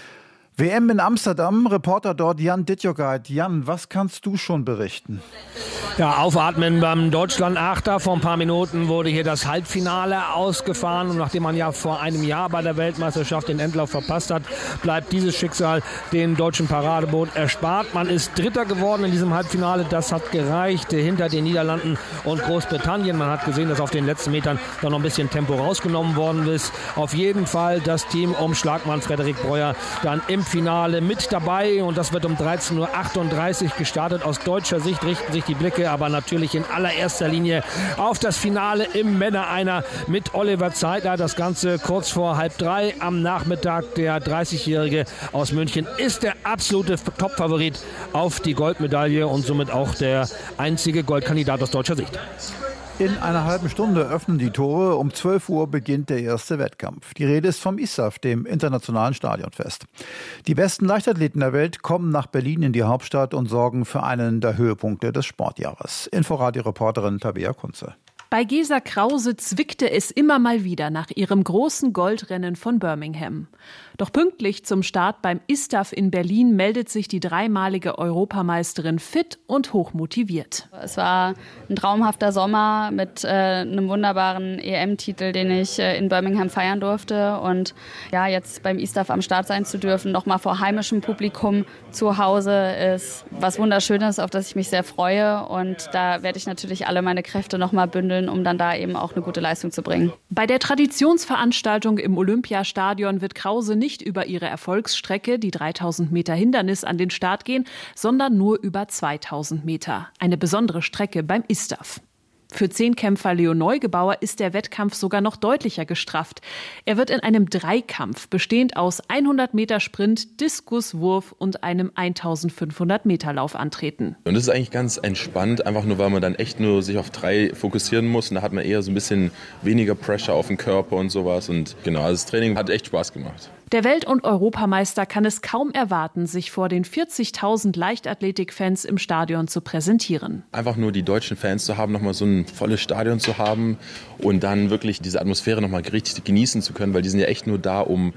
W M in Amsterdam, Reporter dort Jan Ditjogait. Jan, was kannst du schon berichten? Ja, aufatmen beim Deutschland-Achter. Vor ein paar Minuten wurde hier das Halbfinale ausgefahren. Und nachdem man ja vor einem Jahr bei der Weltmeisterschaft den Endlauf verpasst hat, bleibt dieses Schicksal dem deutschen Paradeboot erspart. Man ist Dritter geworden in diesem Halbfinale. Das hat gereicht hinter den Niederlanden und Großbritannien. Man hat gesehen, dass auf den letzten Metern da noch ein bisschen Tempo rausgenommen worden ist. Auf jeden Fall das Team um Schlagmann Frederik Breuer dann im Finale mit dabei. Und das wird um dreizehn Uhr achtunddreißig gestartet. Aus deutscher Sicht richten sich die Blicke aber natürlich in allererster Linie auf das Finale im Männer-Einer mit Oliver Zeitler. Das Ganze kurz vor halb drei am Nachmittag. Der dreißigjährige aus München ist der absolute Top-Favorit auf die Goldmedaille und somit auch der einzige Goldkandidat aus deutscher Sicht. In einer halben Stunde öffnen die Tore. Um zwölf Uhr beginnt der erste Wettkampf. Die Rede ist vom I S A F, dem Internationalen Stadionfest. Die besten Leichtathleten der Welt kommen nach Berlin in die Hauptstadt und sorgen für einen der Höhepunkte des Sportjahres. Inforadio-Reporterin Tabea Kunze. Bei Gesa Krause zwickte es immer mal wieder nach ihrem großen Goldrennen von Birmingham. Doch pünktlich zum Start beim I S T A F in Berlin meldet sich die dreimalige Europameisterin fit und hochmotiviert. Es war ein traumhafter Sommer mit äh, einem wunderbaren E M-Titel, den ich äh, in Birmingham feiern durfte. Und ja, jetzt beim I S T A F am Start sein zu dürfen, nochmal vor heimischem Publikum zu Hause, ist was Wunderschönes, auf das ich mich sehr freue. Und da werde ich natürlich alle meine Kräfte nochmal bündeln, um dann da eben auch eine gute Leistung zu bringen. Bei der Traditionsveranstaltung im Olympiastadion wird Krause nicht über ihre Erfolgsstrecke, die dreitausend Meter Hindernis, an den Start gehen, sondern nur über zweitausend Meter. Eine besondere Strecke beim I S T A F. Für Zehnkämpfer Leo Neugebauer ist der Wettkampf sogar noch deutlicher gestrafft. Er wird in einem Dreikampf, bestehend aus hundert Meter Sprint, Diskuswurf und einem eintausendfünfhundert Meter Lauf antreten. Und das ist eigentlich ganz entspannt, einfach nur, weil man dann echt nur sich auf drei fokussieren muss. Und da hat man eher so ein bisschen weniger Pressure auf den Körper und sowas. Und genau, also das Training hat echt Spaß gemacht. Der Welt- und Europameister kann es kaum erwarten, sich vor den vierzigtausend Leichtathletik-Fans im Stadion zu präsentieren. Einfach nur die deutschen Fans zu haben, nochmal so ein volles Stadion zu haben und dann wirklich diese Atmosphäre nochmal richtig genießen zu können, weil die sind ja echt nur da, um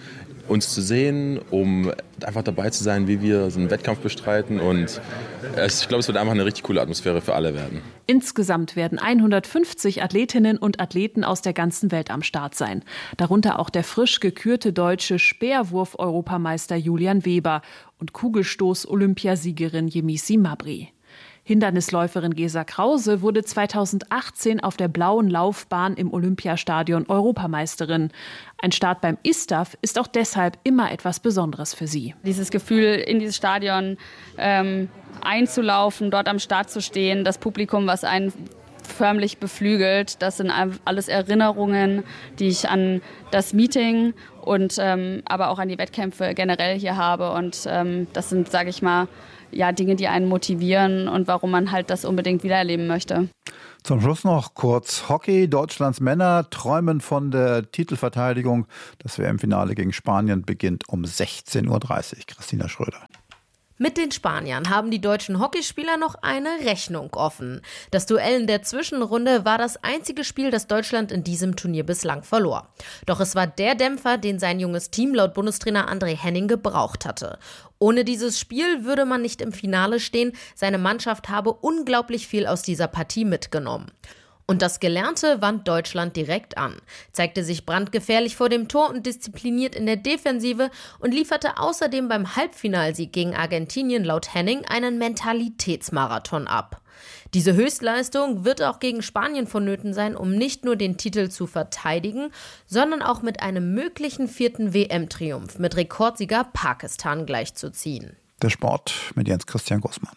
uns zu sehen, um einfach dabei zu sein, wie wir so einen Wettkampf bestreiten. Und ich glaube, es wird einfach eine richtig coole Atmosphäre für alle werden. Insgesamt werden hundertfünfzig Athletinnen und Athleten aus der ganzen Welt am Start sein. Darunter auch der frisch gekürte deutsche Speerwurf-Europameister Julian Weber und Kugelstoß-Olympiasiegerin Yemisi Mabry. Hindernisläuferin Gesa Krause wurde zweitausendachtzehn auf der blauen Laufbahn im Olympiastadion Europameisterin. Ein Start beim I S T A F ist auch deshalb immer etwas Besonderes für sie. Dieses Gefühl, in dieses Stadion ähm, einzulaufen, dort am Start zu stehen, das Publikum, was einen förmlich beflügelt, das sind alles Erinnerungen, die ich an das Meeting und ähm, aber auch an die Wettkämpfe generell hier habe. Und ähm, das sind, sage ich mal, ja, Dinge, die einen motivieren und warum man halt das unbedingt wiedererleben möchte. Zum Schluss noch kurz Hockey. Deutschlands Männer träumen von der Titelverteidigung. Das W M-Finale gegen Spanien beginnt um sechzehn Uhr dreißig. Christina Schröder. Mit den Spaniern haben die deutschen Hockeyspieler noch eine Rechnung offen. Das Duell in der Zwischenrunde war das einzige Spiel, das Deutschland in diesem Turnier bislang verlor. Doch es war der Dämpfer, den sein junges Team laut Bundestrainer André Henning gebraucht hatte. Ohne dieses Spiel würde man nicht im Finale stehen. Seine Mannschaft habe unglaublich viel aus dieser Partie mitgenommen. Und das Gelernte wand Deutschland direkt an, zeigte sich brandgefährlich vor dem Tor und diszipliniert in der Defensive und lieferte außerdem beim Halbfinalsieg gegen Argentinien laut Henning einen Mentalitätsmarathon ab. Diese Höchstleistung wird auch gegen Spanien vonnöten sein, um nicht nur den Titel zu verteidigen, sondern auch mit einem möglichen vierten W M-Triumph mit Rekordsieger Pakistan gleichzuziehen. Der Sport mit Jens Christian Gussmann.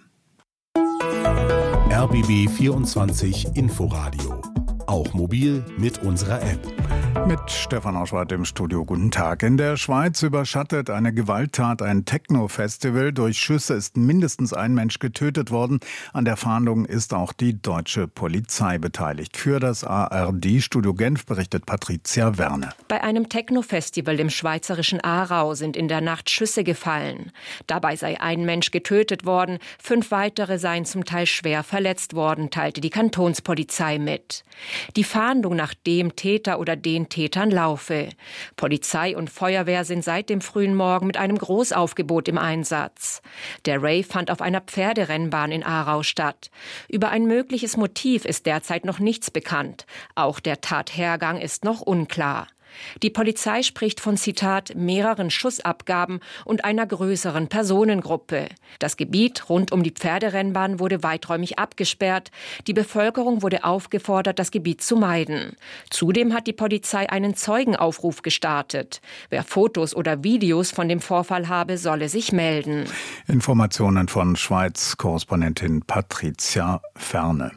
R B B vierundzwanzig Inforadio. Auch mobil mit unserer App. Mit Stefan Auschwart im Studio. Guten Tag. In der Schweiz überschattet eine Gewalttat ein Techno-Festival. Durch Schüsse ist mindestens ein Mensch getötet worden. An der Fahndung ist auch die deutsche Polizei beteiligt. Für das A R D-Studio Genf berichtet Patricia Werner. Bei einem Techno-Festival im schweizerischen Aarau sind in der Nacht Schüsse gefallen. Dabei sei ein Mensch getötet worden, fünf weitere seien zum Teil schwer verletzt worden, teilte die Kantonspolizei mit. Die Fahndung nach dem Täter oder den Tätern laufe. Polizei und Feuerwehr sind seit dem frühen Morgen mit einem Großaufgebot im Einsatz. Der Rave fand auf einer Pferderennbahn in Aarau statt. Über ein mögliches Motiv ist derzeit noch nichts bekannt. Auch der Tathergang ist noch unklar. Die Polizei spricht von, Zitat, mehreren Schussabgaben und einer größeren Personengruppe. Das Gebiet rund um die Pferderennbahn wurde weiträumig abgesperrt. Die Bevölkerung wurde aufgefordert, das Gebiet zu meiden. Zudem hat die Polizei einen Zeugenaufruf gestartet. Wer Fotos oder Videos von dem Vorfall habe, solle sich melden. Informationen von Schweiz-Korrespondentin Patricia Ferne.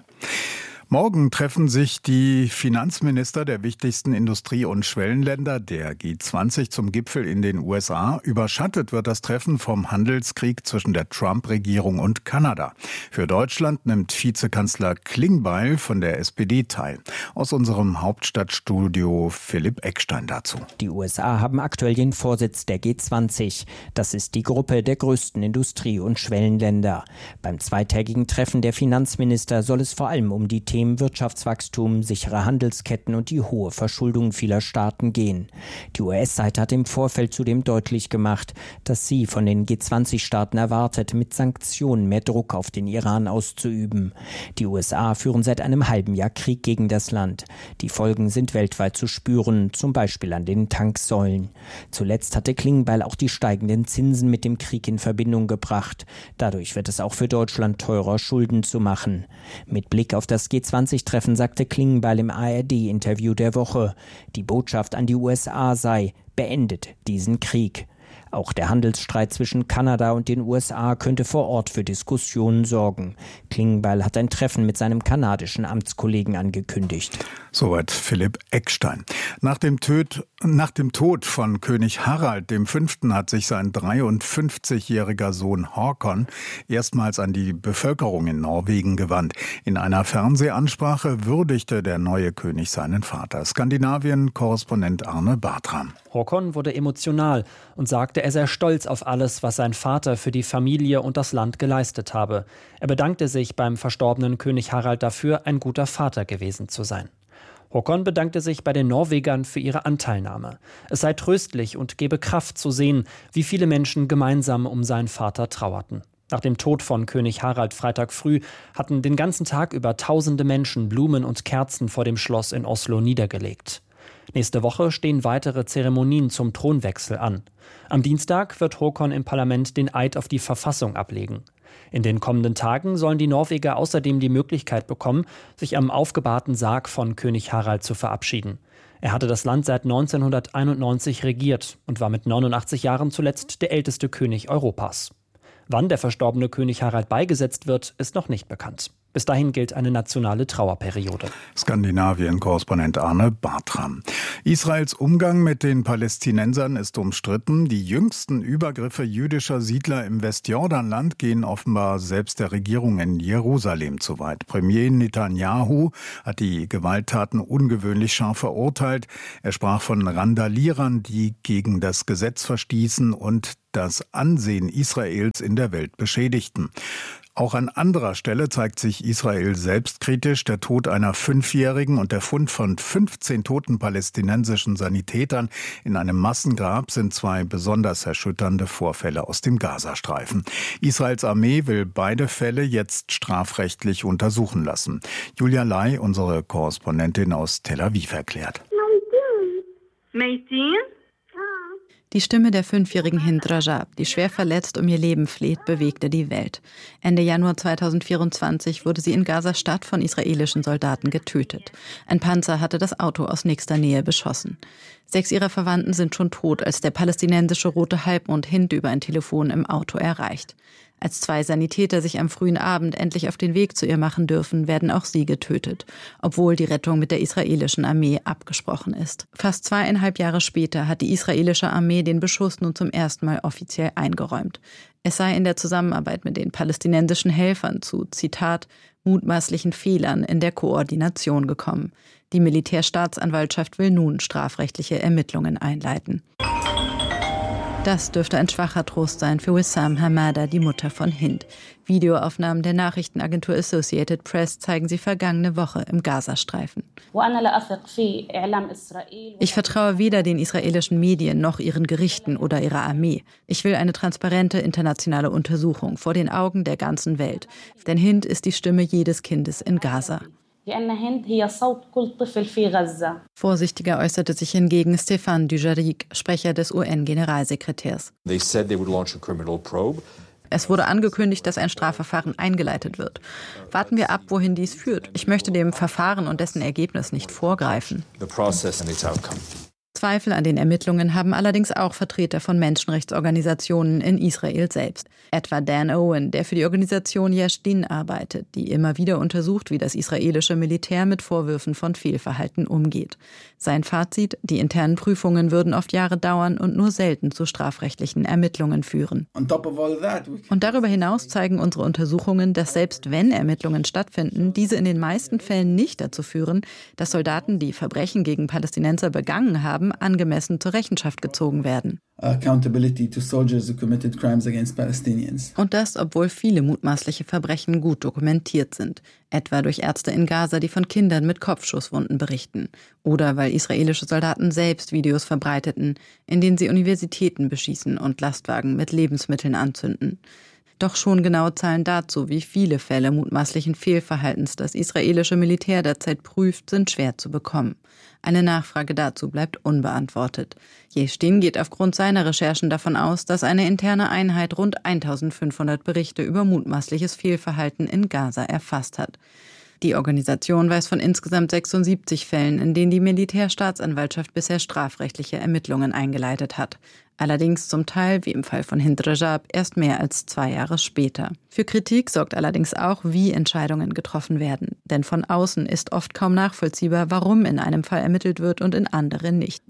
Morgen treffen sich die Finanzminister der wichtigsten Industrie- und Schwellenländer der G zwanzig zum Gipfel in den U S A. Überschattet wird das Treffen vom Handelskrieg zwischen der Trump-Regierung und Kanada. Für Deutschland nimmt Vizekanzler Klingbeil von der S P D teil. Aus unserem Hauptstadtstudio Philipp Eckstein dazu. Die U S A haben aktuell den Vorsitz der G zwanzig. Das ist die Gruppe der größten Industrie- und Schwellenländer. Beim zweitägigen Treffen der Finanzminister soll es vor allem um die Themen Wirtschaftswachstum, sichere Handelsketten und die hohe Verschuldung vieler Staaten gehen. Die U S-Seite hat im Vorfeld zudem deutlich gemacht, dass sie von den G zwanzig-Staaten erwartet, mit Sanktionen mehr Druck auf den Iran auszuüben. Die U S A führen seit einem halben Jahr Krieg gegen das Land. Die Folgen sind weltweit zu spüren, zum Beispiel an den Tanksäulen. Zuletzt hatte Klingbeil auch die steigenden Zinsen mit dem Krieg in Verbindung gebracht. Dadurch wird es auch für Deutschland teurer, Schulden zu machen. Mit Blick auf das G zwanzig-Treffen sagte Klingbeil im A R D-Interview der Woche, die Botschaft an die U S A sei, beendet diesen Krieg. Auch der Handelsstreit zwischen Kanada und den U S A könnte vor Ort für Diskussionen sorgen. Klingbeil hat ein Treffen mit seinem kanadischen Amtskollegen angekündigt. Soweit Philipp Eckstein. Nach dem, Töt, nach dem Tod von König Harald der Fünfte hat sich sein dreiundfünfzigjähriger Sohn Håkon erstmals an die Bevölkerung in Norwegen gewandt. In einer Fernsehansprache würdigte der neue König seinen Vater. Skandinavien-Korrespondent Arne Bartram. Håkon wurde emotional und sagte, er sei stolz auf alles, was sein Vater für die Familie und das Land geleistet habe. Er bedankte sich beim verstorbenen König Harald dafür, ein guter Vater gewesen zu sein. Håkon bedankte sich bei den Norwegern für ihre Anteilnahme. Es sei tröstlich und gebe Kraft zu sehen, wie viele Menschen gemeinsam um seinen Vater trauerten. Nach dem Tod von König Harald Freitag früh hatten den ganzen Tag über tausende Menschen Blumen und Kerzen vor dem Schloss in Oslo niedergelegt. Nächste Woche stehen weitere Zeremonien zum Thronwechsel an. Am Dienstag wird Håkon im Parlament den Eid auf die Verfassung ablegen. In den kommenden Tagen sollen die Norweger außerdem die Möglichkeit bekommen, sich am aufgebahrten Sarg von König Harald zu verabschieden. Er hatte das Land seit neunzehnhunderteinundneunzig regiert und war mit neunundachtzig Jahren zuletzt der älteste König Europas. Wann der verstorbene König Harald beigesetzt wird, ist noch nicht bekannt. Bis dahin gilt eine nationale Trauerperiode. Skandinavien-Korrespondent Arne Bartram. Israels Umgang mit den Palästinensern ist umstritten. Die jüngsten Übergriffe jüdischer Siedler im Westjordanland gehen offenbar selbst der Regierung in Jerusalem zu weit. Premier Netanyahu hat die Gewalttaten ungewöhnlich scharf verurteilt. Er sprach von Randalierern, die gegen das Gesetz verstießen und das Ansehen Israels in der Welt beschädigten. Auch an anderer Stelle zeigt sich Israel selbstkritisch. Der Tod einer Fünfjährigen und der Fund von fünfzehn toten palästinensischen Sanitätern in einem Massengrab sind zwei besonders erschütternde Vorfälle aus dem Gazastreifen. Israels Armee will beide Fälle jetzt strafrechtlich untersuchen lassen. Julia Lai, unsere Korrespondentin aus Tel Aviv, erklärt. Die Stimme der fünfjährigen Hind Rajab, die schwer verletzt um ihr Leben fleht, bewegte die Welt. Ende Januar zweitausendvierundzwanzig wurde sie in Gaza-Stadt von israelischen Soldaten getötet. Ein Panzer hatte das Auto aus nächster Nähe beschossen. Sechs ihrer Verwandten sind schon tot, als der palästinensische Rote Halbmond Hind über ein Telefon im Auto erreicht. Als zwei Sanitäter sich am frühen Abend endlich auf den Weg zu ihr machen dürfen, werden auch sie getötet, obwohl die Rettung mit der israelischen Armee abgesprochen ist. Fast zweieinhalb Jahre später hat die israelische Armee den Beschuss nun zum ersten Mal offiziell eingeräumt. Es sei in der Zusammenarbeit mit den palästinensischen Helfern zu, Zitat, mutmaßlichen Fehlern in der Koordination gekommen. Die Militärstaatsanwaltschaft will nun strafrechtliche Ermittlungen einleiten. Das dürfte ein schwacher Trost sein für Wissam Hamada, die Mutter von Hind. Videoaufnahmen der Nachrichtenagentur Associated Press zeigen sie vergangene Woche im Gazastreifen. Ich vertraue weder den israelischen Medien noch ihren Gerichten oder ihrer Armee. Ich will eine transparente internationale Untersuchung vor den Augen der ganzen Welt. Denn Hind ist die Stimme jedes Kindes in Gaza. Vorsichtiger äußerte sich hingegen Stéphane Dujarric, Sprecher des U N-Generalsekretärs. Es wurde angekündigt, dass ein Strafverfahren eingeleitet wird. Warten wir ab, wohin dies führt. Ich möchte dem Verfahren und dessen Ergebnis nicht vorgreifen. Zweifel an den Ermittlungen haben allerdings auch Vertreter von Menschenrechtsorganisationen in Israel selbst. Etwa Dan Owen, der für die Organisation Yesh Din arbeitet, die immer wieder untersucht, wie das israelische Militär mit Vorwürfen von Fehlverhalten umgeht. Sein Fazit: Die internen Prüfungen würden oft Jahre dauern und nur selten zu strafrechtlichen Ermittlungen führen. Und darüber hinaus zeigen unsere Untersuchungen, dass selbst wenn Ermittlungen stattfinden, diese in den meisten Fällen nicht dazu führen, dass Soldaten, die Verbrechen gegen Palästinenser begangen haben, angemessen zur Rechenschaft gezogen werden. Und das, obwohl viele mutmaßliche Verbrechen gut dokumentiert sind. Etwa durch Ärzte in Gaza, die von Kindern mit Kopfschusswunden berichten. Oder weil israelische Soldaten selbst Videos verbreiteten, in denen sie Universitäten beschießen und Lastwagen mit Lebensmitteln anzünden. Doch schon genaue Zahlen dazu, wie viele Fälle mutmaßlichen Fehlverhaltens das israelische Militär derzeit prüft, sind schwer zu bekommen. Eine Nachfrage dazu bleibt unbeantwortet. Yesh Din geht aufgrund seiner Recherchen davon aus, dass eine interne Einheit rund eintausendfünfhundert Berichte über mutmaßliches Fehlverhalten in Gaza erfasst hat. Die Organisation weiß von insgesamt sechsundsiebzig Fällen, in denen die Militärstaatsanwaltschaft bisher strafrechtliche Ermittlungen eingeleitet hat. Allerdings zum Teil, wie im Fall von Hind Rajab, erst mehr als zwei Jahre später. Für Kritik sorgt allerdings auch, wie Entscheidungen getroffen werden. Denn von außen ist oft kaum nachvollziehbar, warum in einem Fall ermittelt wird und in anderen nicht.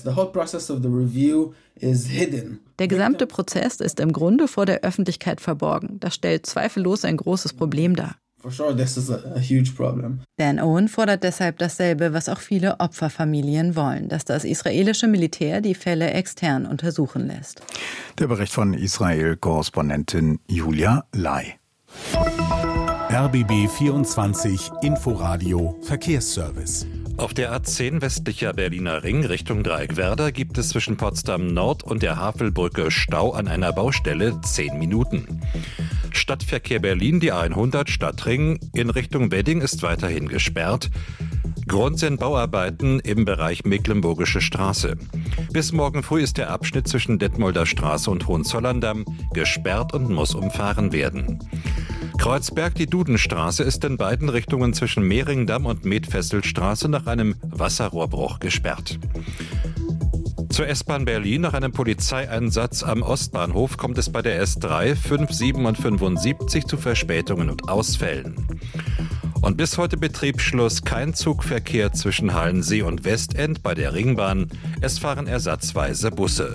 Der gesamte Prozess ist im Grunde vor der Öffentlichkeit verborgen. Das stellt zweifellos ein großes Problem dar. For sure, this is a, a huge problem. Dan Owen fordert deshalb dasselbe, was auch viele Opferfamilien wollen, dass das israelische Militär die Fälle extern untersuchen lässt. Der Bericht von Israel-Korrespondentin Julia Lai. R B B vierundzwanzig Inforadio Verkehrsservice. Auf der A zehn westlicher Berliner Ring Richtung Dreieckwerder gibt es zwischen Potsdam Nord und der Havelbrücke Stau an einer Baustelle zehn Minuten. Stadtverkehr Berlin, die A hundert Stadtring in Richtung Wedding ist weiterhin gesperrt. Grund sind Bauarbeiten im Bereich Mecklenburgische Straße. Bis morgen früh ist der Abschnitt zwischen Detmolder Straße und Hohenzollern-Damm gesperrt und muss umfahren werden. Kreuzberg, die Dudenstraße, ist in beiden Richtungen zwischen Mehringdamm und Medfesselstraße nach einem Wasserrohrbruch gesperrt. Zur S-Bahn Berlin. Nach einem Polizeieinsatz am Ostbahnhof kommt es bei der S drei, fünf, sieben und fünfundsiebzig zu Verspätungen und Ausfällen. Und bis heute Betriebsschluss, kein Zugverkehr zwischen Halensee und Westend bei der Ringbahn. Es fahren ersatzweise Busse.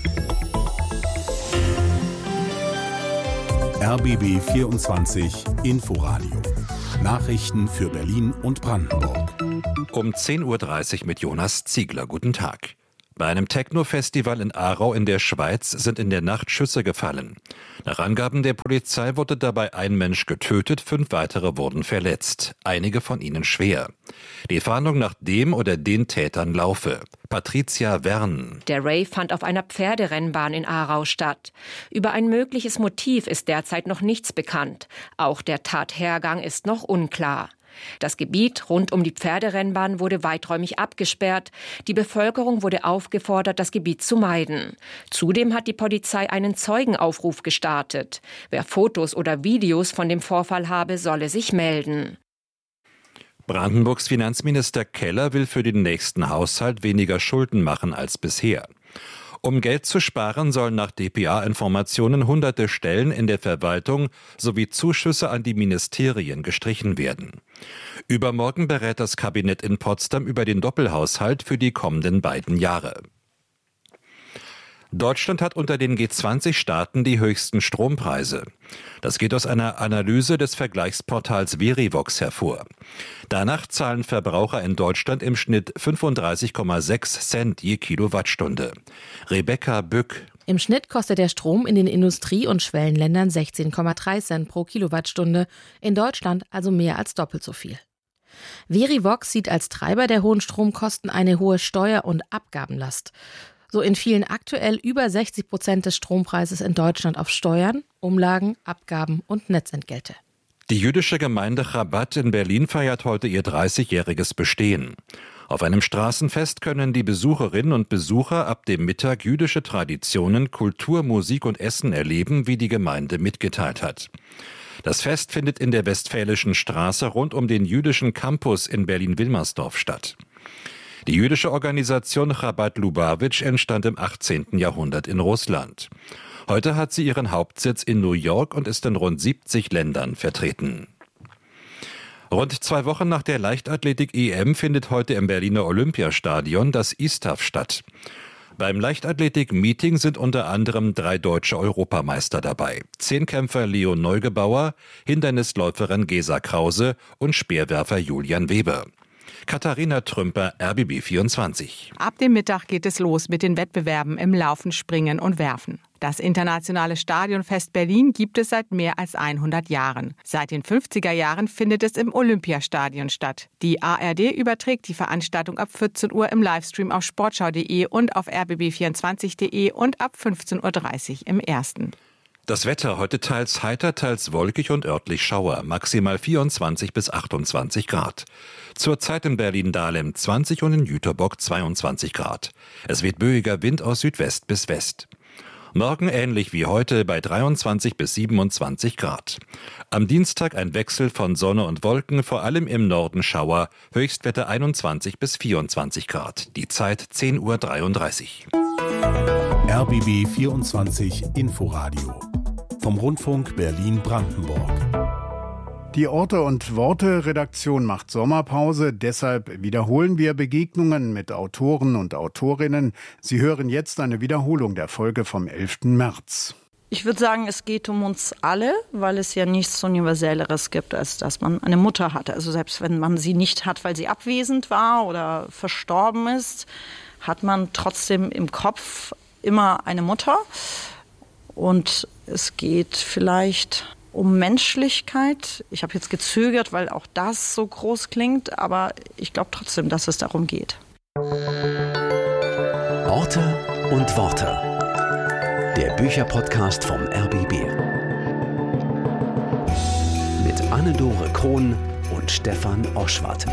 R B B vierundzwanzig Inforadio. Nachrichten für Berlin und Brandenburg. Um zehn Uhr dreißig mit Jonas Ziegler. Guten Tag. Bei einem Techno-Festival in Aarau in der Schweiz sind in der Nacht Schüsse gefallen. Nach Angaben der Polizei wurde dabei ein Mensch getötet, fünf weitere wurden verletzt, einige von ihnen schwer. Die Fahndung nach dem oder den Tätern laufe. Patricia Wern. Der Rave fand auf einer Pferderennbahn in Aarau statt. Über ein mögliches Motiv ist derzeit noch nichts bekannt. Auch der Tathergang ist noch unklar. Das Gebiet rund um die Pferderennbahn wurde weiträumig abgesperrt. Die Bevölkerung wurde aufgefordert, das Gebiet zu meiden. Zudem hat die Polizei einen Zeugenaufruf gestartet. Wer Fotos oder Videos von dem Vorfall habe, solle sich melden. Brandenburgs Finanzminister Keller will für den nächsten Haushalt weniger Schulden machen als bisher. Um Geld zu sparen, sollen nach D P A-Informationen hunderte Stellen in der Verwaltung sowie Zuschüsse an die Ministerien gestrichen werden. Übermorgen berät das Kabinett in Potsdam über den Doppelhaushalt für die kommenden beiden Jahre. Deutschland hat unter den G zwanzig Staaten die höchsten Strompreise. Das geht aus einer Analyse des Vergleichsportals Verivox hervor. Danach zahlen Verbraucher in Deutschland im Schnitt fünfunddreißig Komma sechs Cent je Kilowattstunde. Rebecca Bück. Im Schnitt kostet der Strom in den Industrie- und Schwellenländern sechzehn Komma drei Cent pro Kilowattstunde, in Deutschland also mehr als doppelt so viel. Verivox sieht als Treiber der hohen Stromkosten eine hohe Steuer- und Abgabenlast. So entfielen aktuell über sechzig Prozent des Strompreises in Deutschland auf Steuern, Umlagen, Abgaben und Netzentgelte. Die jüdische Gemeinde Chabad in Berlin feiert heute ihr dreißigjähriges Bestehen. Auf einem Straßenfest können die Besucherinnen und Besucher ab dem Mittag jüdische Traditionen, Kultur, Musik und Essen erleben, wie die Gemeinde mitgeteilt hat. Das Fest findet in der Westfälischen Straße rund um den jüdischen Campus in Berlin-Wilmersdorf statt. Die jüdische Organisation Chabad Lubavitch entstand im achtzehnten Jahrhundert in Russland. Heute hat sie ihren Hauptsitz in New York und ist in rund siebzig Ländern vertreten. Rund zwei Wochen nach der Leichtathletik-E M findet heute im Berliner Olympiastadion das I S T A F statt. Beim Leichtathletik-Meeting sind unter anderem drei deutsche Europameister dabei. Zehnkämpfer Leo Neugebauer, Hindernisläuferin Gesa Krause und Speerwerfer Julian Weber. Katharina Trümper, R B B vierundzwanzig. Ab dem Mittag geht es los mit den Wettbewerben im Laufen, Springen und Werfen. Das internationale Stadionfest Berlin gibt es seit mehr als hundert Jahren. Seit den fünfziger Jahren findet es im Olympiastadion statt. Die A R D überträgt die Veranstaltung ab vierzehn Uhr im Livestream auf sportschau punkt de und auf r b b vierundzwanzig punkt de und ab fünfzehn Uhr dreißig im Ersten. Das Wetter heute teils heiter, teils wolkig und örtlich Schauer, maximal vierundzwanzig bis achtundzwanzig Grad. Zurzeit in Berlin-Dahlem zwanzig und in Jüterbock zweiundzwanzig Grad. Es weht böiger Wind aus Südwest bis West. Morgen ähnlich wie heute bei dreiundzwanzig bis siebenundzwanzig Grad. Am Dienstag ein Wechsel von Sonne und Wolken, vor allem im Norden Schauer, Höchstwerte einundzwanzig bis vierundzwanzig Grad. Die Zeit zehn Uhr dreiunddreißig. R B B vierundzwanzig Inforadio vom Rundfunk Berlin-Brandenburg. Die Orte und Worte Redaktion macht Sommerpause, deshalb wiederholen wir Begegnungen mit Autoren und Autorinnen. Sie hören jetzt eine Wiederholung der Folge vom elften März. Ich würde sagen, es geht um uns alle, weil es ja nichts Universelleres gibt, als dass man eine Mutter hat. Also selbst wenn man sie nicht hat, weil sie abwesend war oder verstorben ist, hat man trotzdem im Kopf immer eine Mutter. Und es geht vielleicht um Menschlichkeit. Ich habe jetzt gezögert, weil auch das so groß klingt, aber ich glaube trotzdem, dass es darum geht. Orte und Worte. Der Bücherpodcast vom R B B. Mit Anne-Dore Krohn und Stefan Oschwart.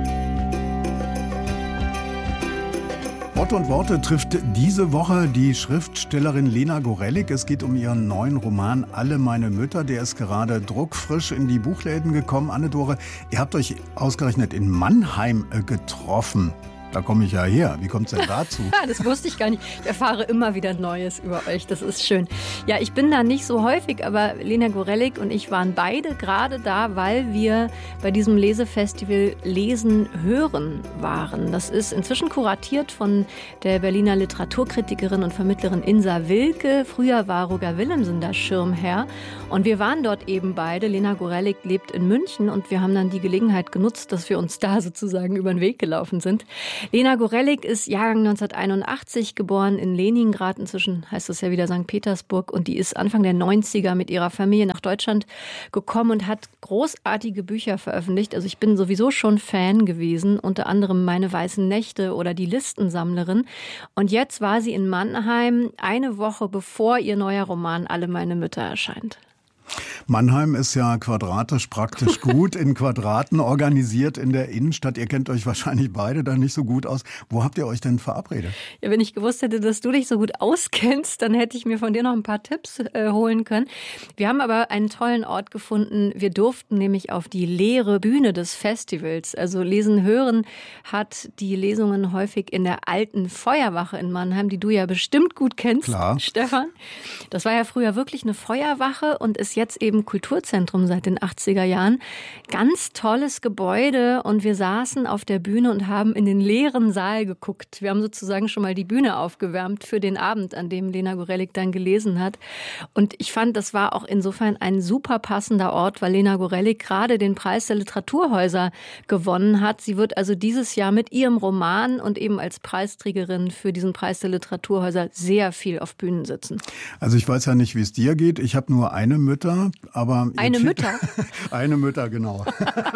Orte und Worte trifft diese Woche die Schriftstellerin Lena Gorelick. Es geht um ihren neuen Roman Alle meine Mütter. Der ist gerade druckfrisch in die Buchläden gekommen. Anne-Dore, ihr habt euch ausgerechnet in Mannheim getroffen. Da komme ich ja her. Wie kommt es denn dazu? Das wusste ich gar nicht. Ich erfahre immer wieder Neues über euch. Das ist schön. Ja, ich bin da nicht so häufig, aber Lena Gorelick und ich waren beide gerade da, weil wir bei diesem Lesefestival Lesen hören waren. Das ist inzwischen kuratiert von der Berliner Literaturkritikerin und Vermittlerin Insa Wilke. Früher war Roger Willemsen da Schirmherr. Und wir waren dort eben beide. Lena Gorelick lebt in München und wir haben dann die Gelegenheit genutzt, dass wir uns da sozusagen über den Weg gelaufen sind. Lena Gorelick ist Jahrgang neunzehnhunderteinundachtzig, geboren in Leningrad, inzwischen heißt es ja wieder Sankt Petersburg, und die ist Anfang der neunziger mit ihrer Familie nach Deutschland gekommen und hat großartige Bücher veröffentlicht. Also ich bin sowieso schon Fan gewesen, unter anderem Meine weißen Nächte oder Die Listensammlerin. Und jetzt war sie in Mannheim, eine Woche bevor ihr neuer Roman Alle meine Mütter erscheint. Mannheim ist ja quadratisch praktisch gut, in Quadraten organisiert in der Innenstadt. Ihr kennt euch wahrscheinlich beide da nicht so gut aus. Wo habt ihr euch denn verabredet? Ja, wenn ich gewusst hätte, dass du dich so gut auskennst, dann hätte ich mir von dir noch ein paar Tipps äh, holen können. Wir haben aber einen tollen Ort gefunden. Wir durften nämlich auf die leere Bühne des Festivals. Also Lesen hören hat die Lesungen häufig in der alten Feuerwache in Mannheim, die du ja bestimmt gut kennst, Klar. Stefan. Das war ja früher wirklich eine Feuerwache und ist jetzt eben Kulturzentrum seit den achtziger Jahren. Ganz tolles Gebäude und wir saßen auf der Bühne und haben in den leeren Saal geguckt. Wir haben sozusagen schon mal die Bühne aufgewärmt für den Abend, an dem Lena Gorelick dann gelesen hat. Und ich fand, das war auch insofern ein super passender Ort, weil Lena Gorelick gerade den Preis der Literaturhäuser gewonnen hat. Sie wird also dieses Jahr mit ihrem Roman und eben als Preisträgerin für diesen Preis der Literaturhäuser sehr viel auf Bühnen sitzen. Also ich weiß ja nicht, wie es dir geht. Ich habe nur eine Mütter. Aber eine Mütter? Eine Mütter, genau.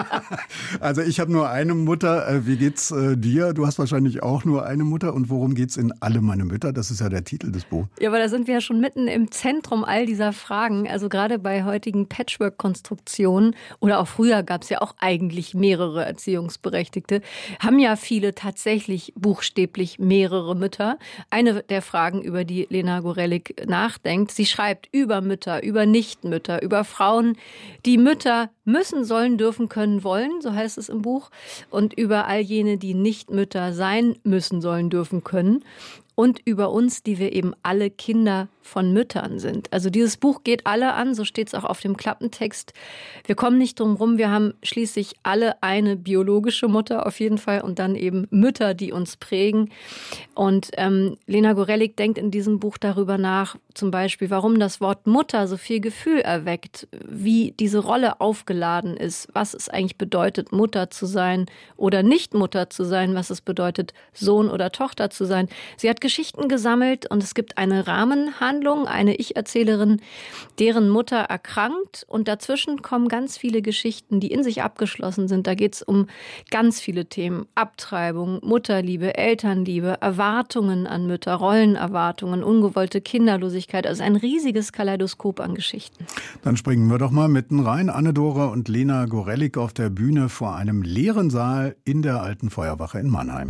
Also ich habe nur eine Mutter. Wie geht's äh, dir? Du hast wahrscheinlich auch nur eine Mutter. Und worum geht's in Alle meine Mütter? Das ist ja der Titel des Buches. Ja, aber da sind wir ja schon mitten im Zentrum all dieser Fragen. Also gerade bei heutigen Patchwork-Konstruktionen oder auch früher gab es ja auch eigentlich mehrere Erziehungsberechtigte, haben ja viele tatsächlich buchstäblich mehrere Mütter. Eine der Fragen, über die Lena Gorelick nachdenkt, sie schreibt über Mütter, über Nichtmütter, über Frauen, die Mütter müssen, sollen, dürfen, können, wollen, so heißt es im Buch, und über all jene, die nicht Mütter sein müssen, sollen, dürfen, können. Und über uns, die wir eben alle Kinder von Müttern sind. Also dieses Buch geht alle an, so steht es auch auf dem Klappentext. Wir kommen nicht drum rum, wir haben schließlich alle eine biologische Mutter auf jeden Fall und dann eben Mütter, die uns prägen. Und ähm, Lena Gorelick denkt in diesem Buch darüber nach, zum Beispiel, warum das Wort Mutter so viel Gefühl erweckt, wie diese Rolle aufgeladen ist, was es eigentlich bedeutet, Mutter zu sein oder nicht Mutter zu sein, was es bedeutet, Sohn oder Tochter zu sein. Sie hat Geschichten gesammelt und es gibt eine Rahmenhandlung, eine Ich-Erzählerin, deren Mutter erkrankt und dazwischen kommen ganz viele Geschichten, die in sich abgeschlossen sind. Da geht es um ganz viele Themen. Abtreibung, Mutterliebe, Elternliebe, Erwartungen an Mütter, Rollenerwartungen, ungewollte Kinderlosigkeit. Also ein riesiges Kaleidoskop an Geschichten. Dann springen wir doch mal mitten rein. Anne-Dore und Lena Gorelick auf der Bühne vor einem leeren Saal in der alten Feuerwache in Mannheim.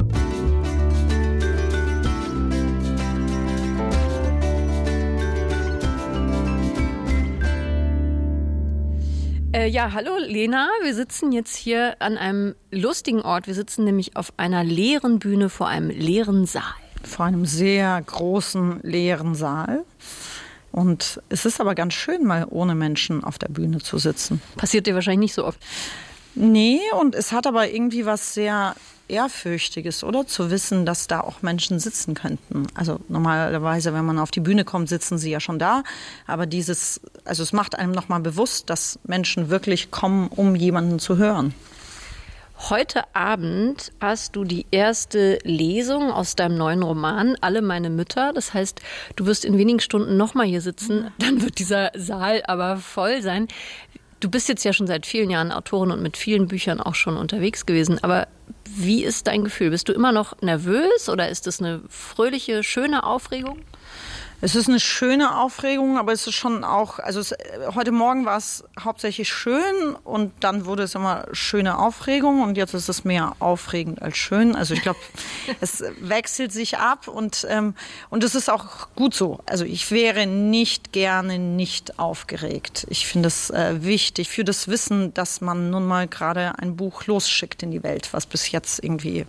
Äh, ja, hallo Lena, wir sitzen jetzt hier an einem lustigen Ort. Wir sitzen nämlich auf einer leeren Bühne vor einem leeren Saal. Vor einem sehr großen leeren Saal. Und es ist aber ganz schön, mal ohne Menschen auf der Bühne zu sitzen. Passiert dir wahrscheinlich nicht so oft. Nee, und es hat aber irgendwie was sehr Ehrfürchtiges, oder? Zu wissen, dass da auch Menschen sitzen könnten. Also normalerweise, wenn man auf die Bühne kommt, sitzen sie ja schon da. Aber dieses, also es macht einem nochmal bewusst, dass Menschen wirklich kommen, um jemanden zu hören. Heute Abend hast du die erste Lesung aus deinem neuen Roman Alle meine Mütter. Das heißt, du wirst in wenigen Stunden nochmal hier sitzen. Dann wird dieser Saal aber voll sein. Du bist jetzt ja schon seit vielen Jahren Autorin und mit vielen Büchern auch schon unterwegs gewesen. Aber wie ist dein Gefühl? Bist du immer noch nervös oder ist es eine fröhliche, schöne Aufregung? Es ist eine schöne Aufregung, aber es ist schon auch, also es, heute Morgen war es hauptsächlich schön und dann wurde es immer schöne Aufregung und jetzt ist es mehr aufregend als schön. Also ich glaube, es wechselt sich ab und, ähm, und es ist auch gut so. Also ich wäre nicht gerne nicht aufgeregt. Ich finde es äh, wichtig für das Wissen, dass man nun mal gerade ein Buch losschickt in die Welt, was bis jetzt irgendwie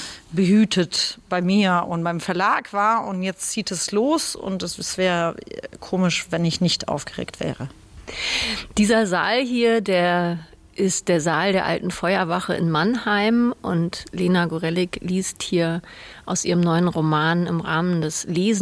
behütet bei mir und beim Verlag war und jetzt zieht es los und es wäre komisch, wenn ich nicht aufgeregt wäre. Dieser Saal hier, der ist der Saal der Alten Feuerwache in Mannheim und Lena Gorelick liest hier aus ihrem neuen Roman im Rahmen des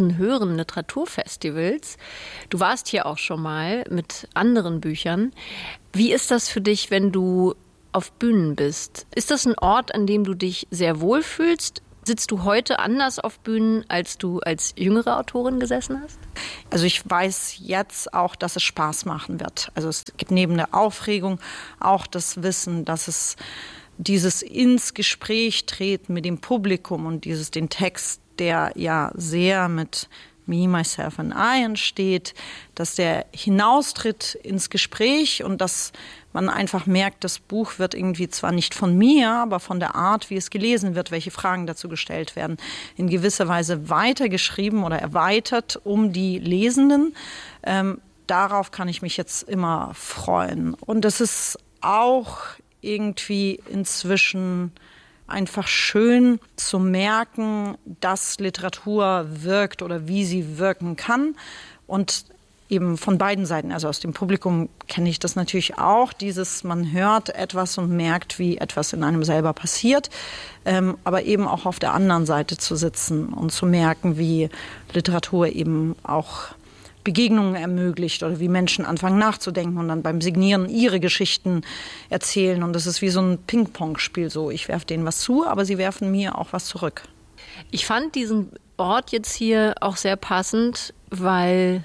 Lesen-Hören-Literaturfestivals. Du warst hier auch schon mal mit anderen Büchern. Wie ist das für dich, wenn du auf Bühnen bist? Ist das ein Ort, an dem du dich sehr wohl fühlst? Sitzt du heute anders auf Bühnen, als du als jüngere Autorin gesessen hast? Also ich weiß jetzt auch, dass es Spaß machen wird. Also es gibt neben der Aufregung auch das Wissen, dass es dieses ins Gespräch treten mit dem Publikum und dieses den Text, der ja sehr mit Me, Myself and I entsteht, dass der hinaustritt ins Gespräch und dass man einfach merkt, das Buch wird irgendwie zwar nicht von mir, aber von der Art, wie es gelesen wird, welche Fragen dazu gestellt werden, in gewisser Weise weitergeschrieben oder erweitert um die Lesenden. Ähm, darauf kann ich mich jetzt immer freuen. Und das ist auch irgendwie inzwischen einfach schön zu merken, dass Literatur wirkt oder wie sie wirken kann und eben von beiden Seiten, also aus dem Publikum kenne ich das natürlich auch, dieses, man hört etwas und merkt, wie etwas in einem selber passiert, ähm, aber eben auch auf der anderen Seite zu sitzen und zu merken, wie Literatur eben auch Begegnungen ermöglicht oder wie Menschen anfangen nachzudenken und dann beim Signieren ihre Geschichten erzählen und das ist wie so ein Ping-Pong-Spiel so, ich werfe denen was zu, aber sie werfen mir auch was zurück. Ich fand diesen Ort jetzt hier auch sehr passend, weil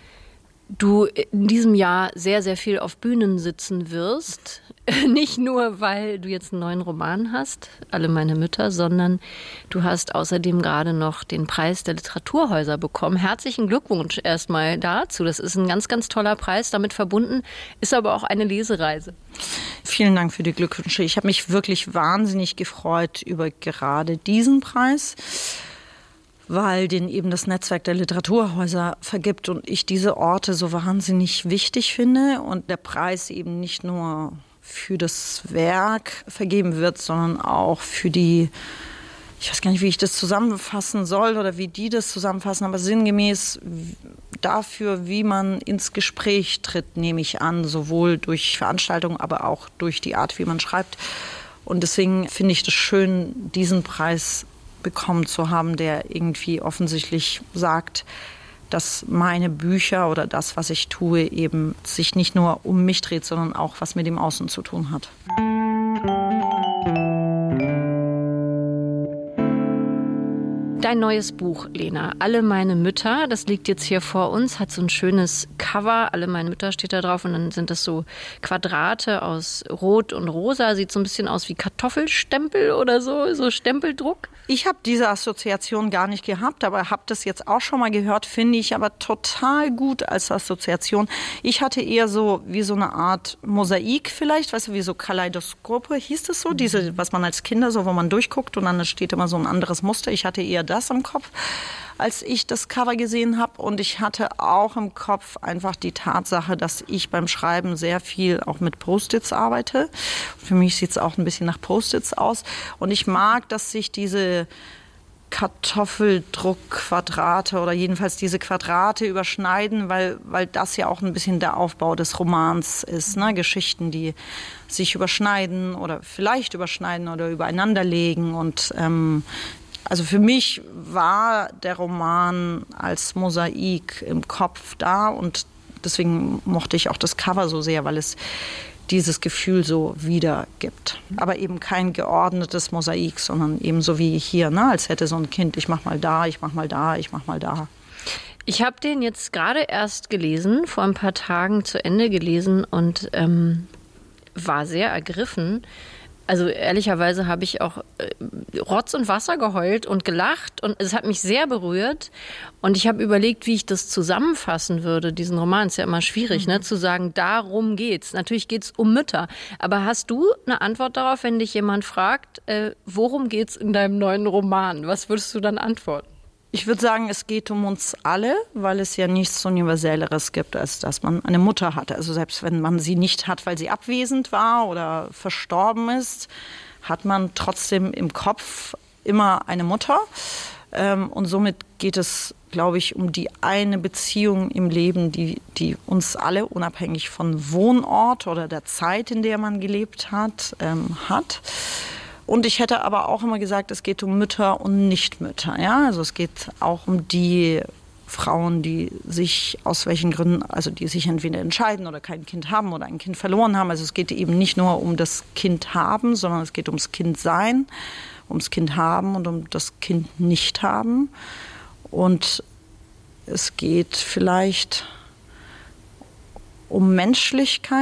du in diesem Jahr sehr, sehr viel auf Bühnen sitzen wirst. Nicht nur, weil du jetzt einen neuen Roman hast, Alle meine Mütter, sondern du hast außerdem gerade noch den Preis der Literaturhäuser bekommen. Herzlichen Glückwunsch erstmal dazu. Das ist ein ganz, ganz toller Preis. Damit verbunden ist aber auch eine Lesereise. Vielen Dank für die Glückwünsche. Ich habe mich wirklich wahnsinnig gefreut über gerade diesen Preis, weil den eben das Netzwerk der Literaturhäuser vergibt und ich diese Orte so wahnsinnig wichtig finde und der Preis eben nicht nur für das Werk vergeben wird, sondern auch für die, ich weiß gar nicht, wie ich das zusammenfassen soll oder wie die das zusammenfassen, aber sinngemäß dafür, wie man ins Gespräch tritt, nehme ich an, sowohl durch Veranstaltungen, aber auch durch die Art, wie man schreibt. Und deswegen finde ich das schön, diesen Preis bekommen zu haben, der irgendwie offensichtlich sagt, dass meine Bücher oder das, was ich tue, eben sich nicht nur um mich dreht, sondern auch was mit dem Außen zu tun hat. Dein neues Buch, Lena, Alle meine Mütter, das liegt jetzt hier vor uns, hat so ein schönes Cover, Alle meine Mütter steht da drauf und dann sind das so Quadrate aus Rot und Rosa, sieht so ein bisschen aus wie Kartoffelstempel oder so, so Stempeldruck. Ich habe diese Assoziation gar nicht gehabt, aber habe das jetzt auch schon mal gehört, finde ich aber total gut als Assoziation. Ich hatte eher so wie so eine Art Mosaik vielleicht, weißt du, wie so Kaleidoskope, hieß das so, diese, was man als Kinder so, wo man durchguckt und dann steht immer so ein anderes Muster. Ich hatte eher das im Kopf, als ich das Cover gesehen habe und ich hatte auch im Kopf einfach die Tatsache, dass ich beim Schreiben sehr viel auch mit Post-its arbeite. Für mich sieht es auch ein bisschen nach Post-its aus und ich mag, dass sich diese Kartoffeldruckquadrate oder jedenfalls diese Quadrate überschneiden, weil, weil das ja auch ein bisschen der Aufbau des Romans ist, ne? Geschichten, die sich überschneiden oder vielleicht überschneiden oder übereinander legen und ähm, also für mich war der Roman als Mosaik im Kopf da und deswegen mochte ich auch das Cover so sehr, weil es dieses Gefühl so wiedergibt. Aber eben kein geordnetes Mosaik, sondern eben so wie hier, ne? Als hätte so ein Kind, ich mach mal da, ich mach mal da, ich mach mal da. Ich habe den jetzt gerade erst gelesen, vor ein paar Tagen zu Ende gelesen und ähm, war sehr ergriffen. Also ehrlicherweise habe ich auch äh, Rotz und Wasser geheult und gelacht und es hat mich sehr berührt. Und ich habe überlegt, wie ich das zusammenfassen würde, diesen Roman. Ist ja immer schwierig, mhm. ne, zu sagen, darum geht's. Natürlich geht's um Mütter. Aber hast du eine Antwort darauf, wenn dich jemand fragt, äh, worum geht's in deinem neuen Roman? Was würdest du dann antworten? Ich würde sagen, es geht um uns alle, weil es ja nichts Universelleres gibt, als dass man eine Mutter hat. Also selbst wenn man sie nicht hat, weil sie abwesend war oder verstorben ist, hat man trotzdem im Kopf immer eine Mutter. Und somit geht es, glaube ich, um die eine Beziehung im Leben, die, die uns alle, unabhängig von Wohnort oder der Zeit, in der man gelebt hat, hat. Und ich hätte aber auch immer gesagt, es geht um Mütter und Nichtmütter. Ja? Also es geht auch um die Frauen, die sich aus welchen Gründen, also die sich entweder entscheiden oder kein Kind haben oder ein Kind verloren haben. Also es geht eben nicht nur um das Kind haben, sondern es geht ums Kind sein, ums Kind haben und um das Kind nicht haben. Und es geht vielleicht um Menschlichkeit.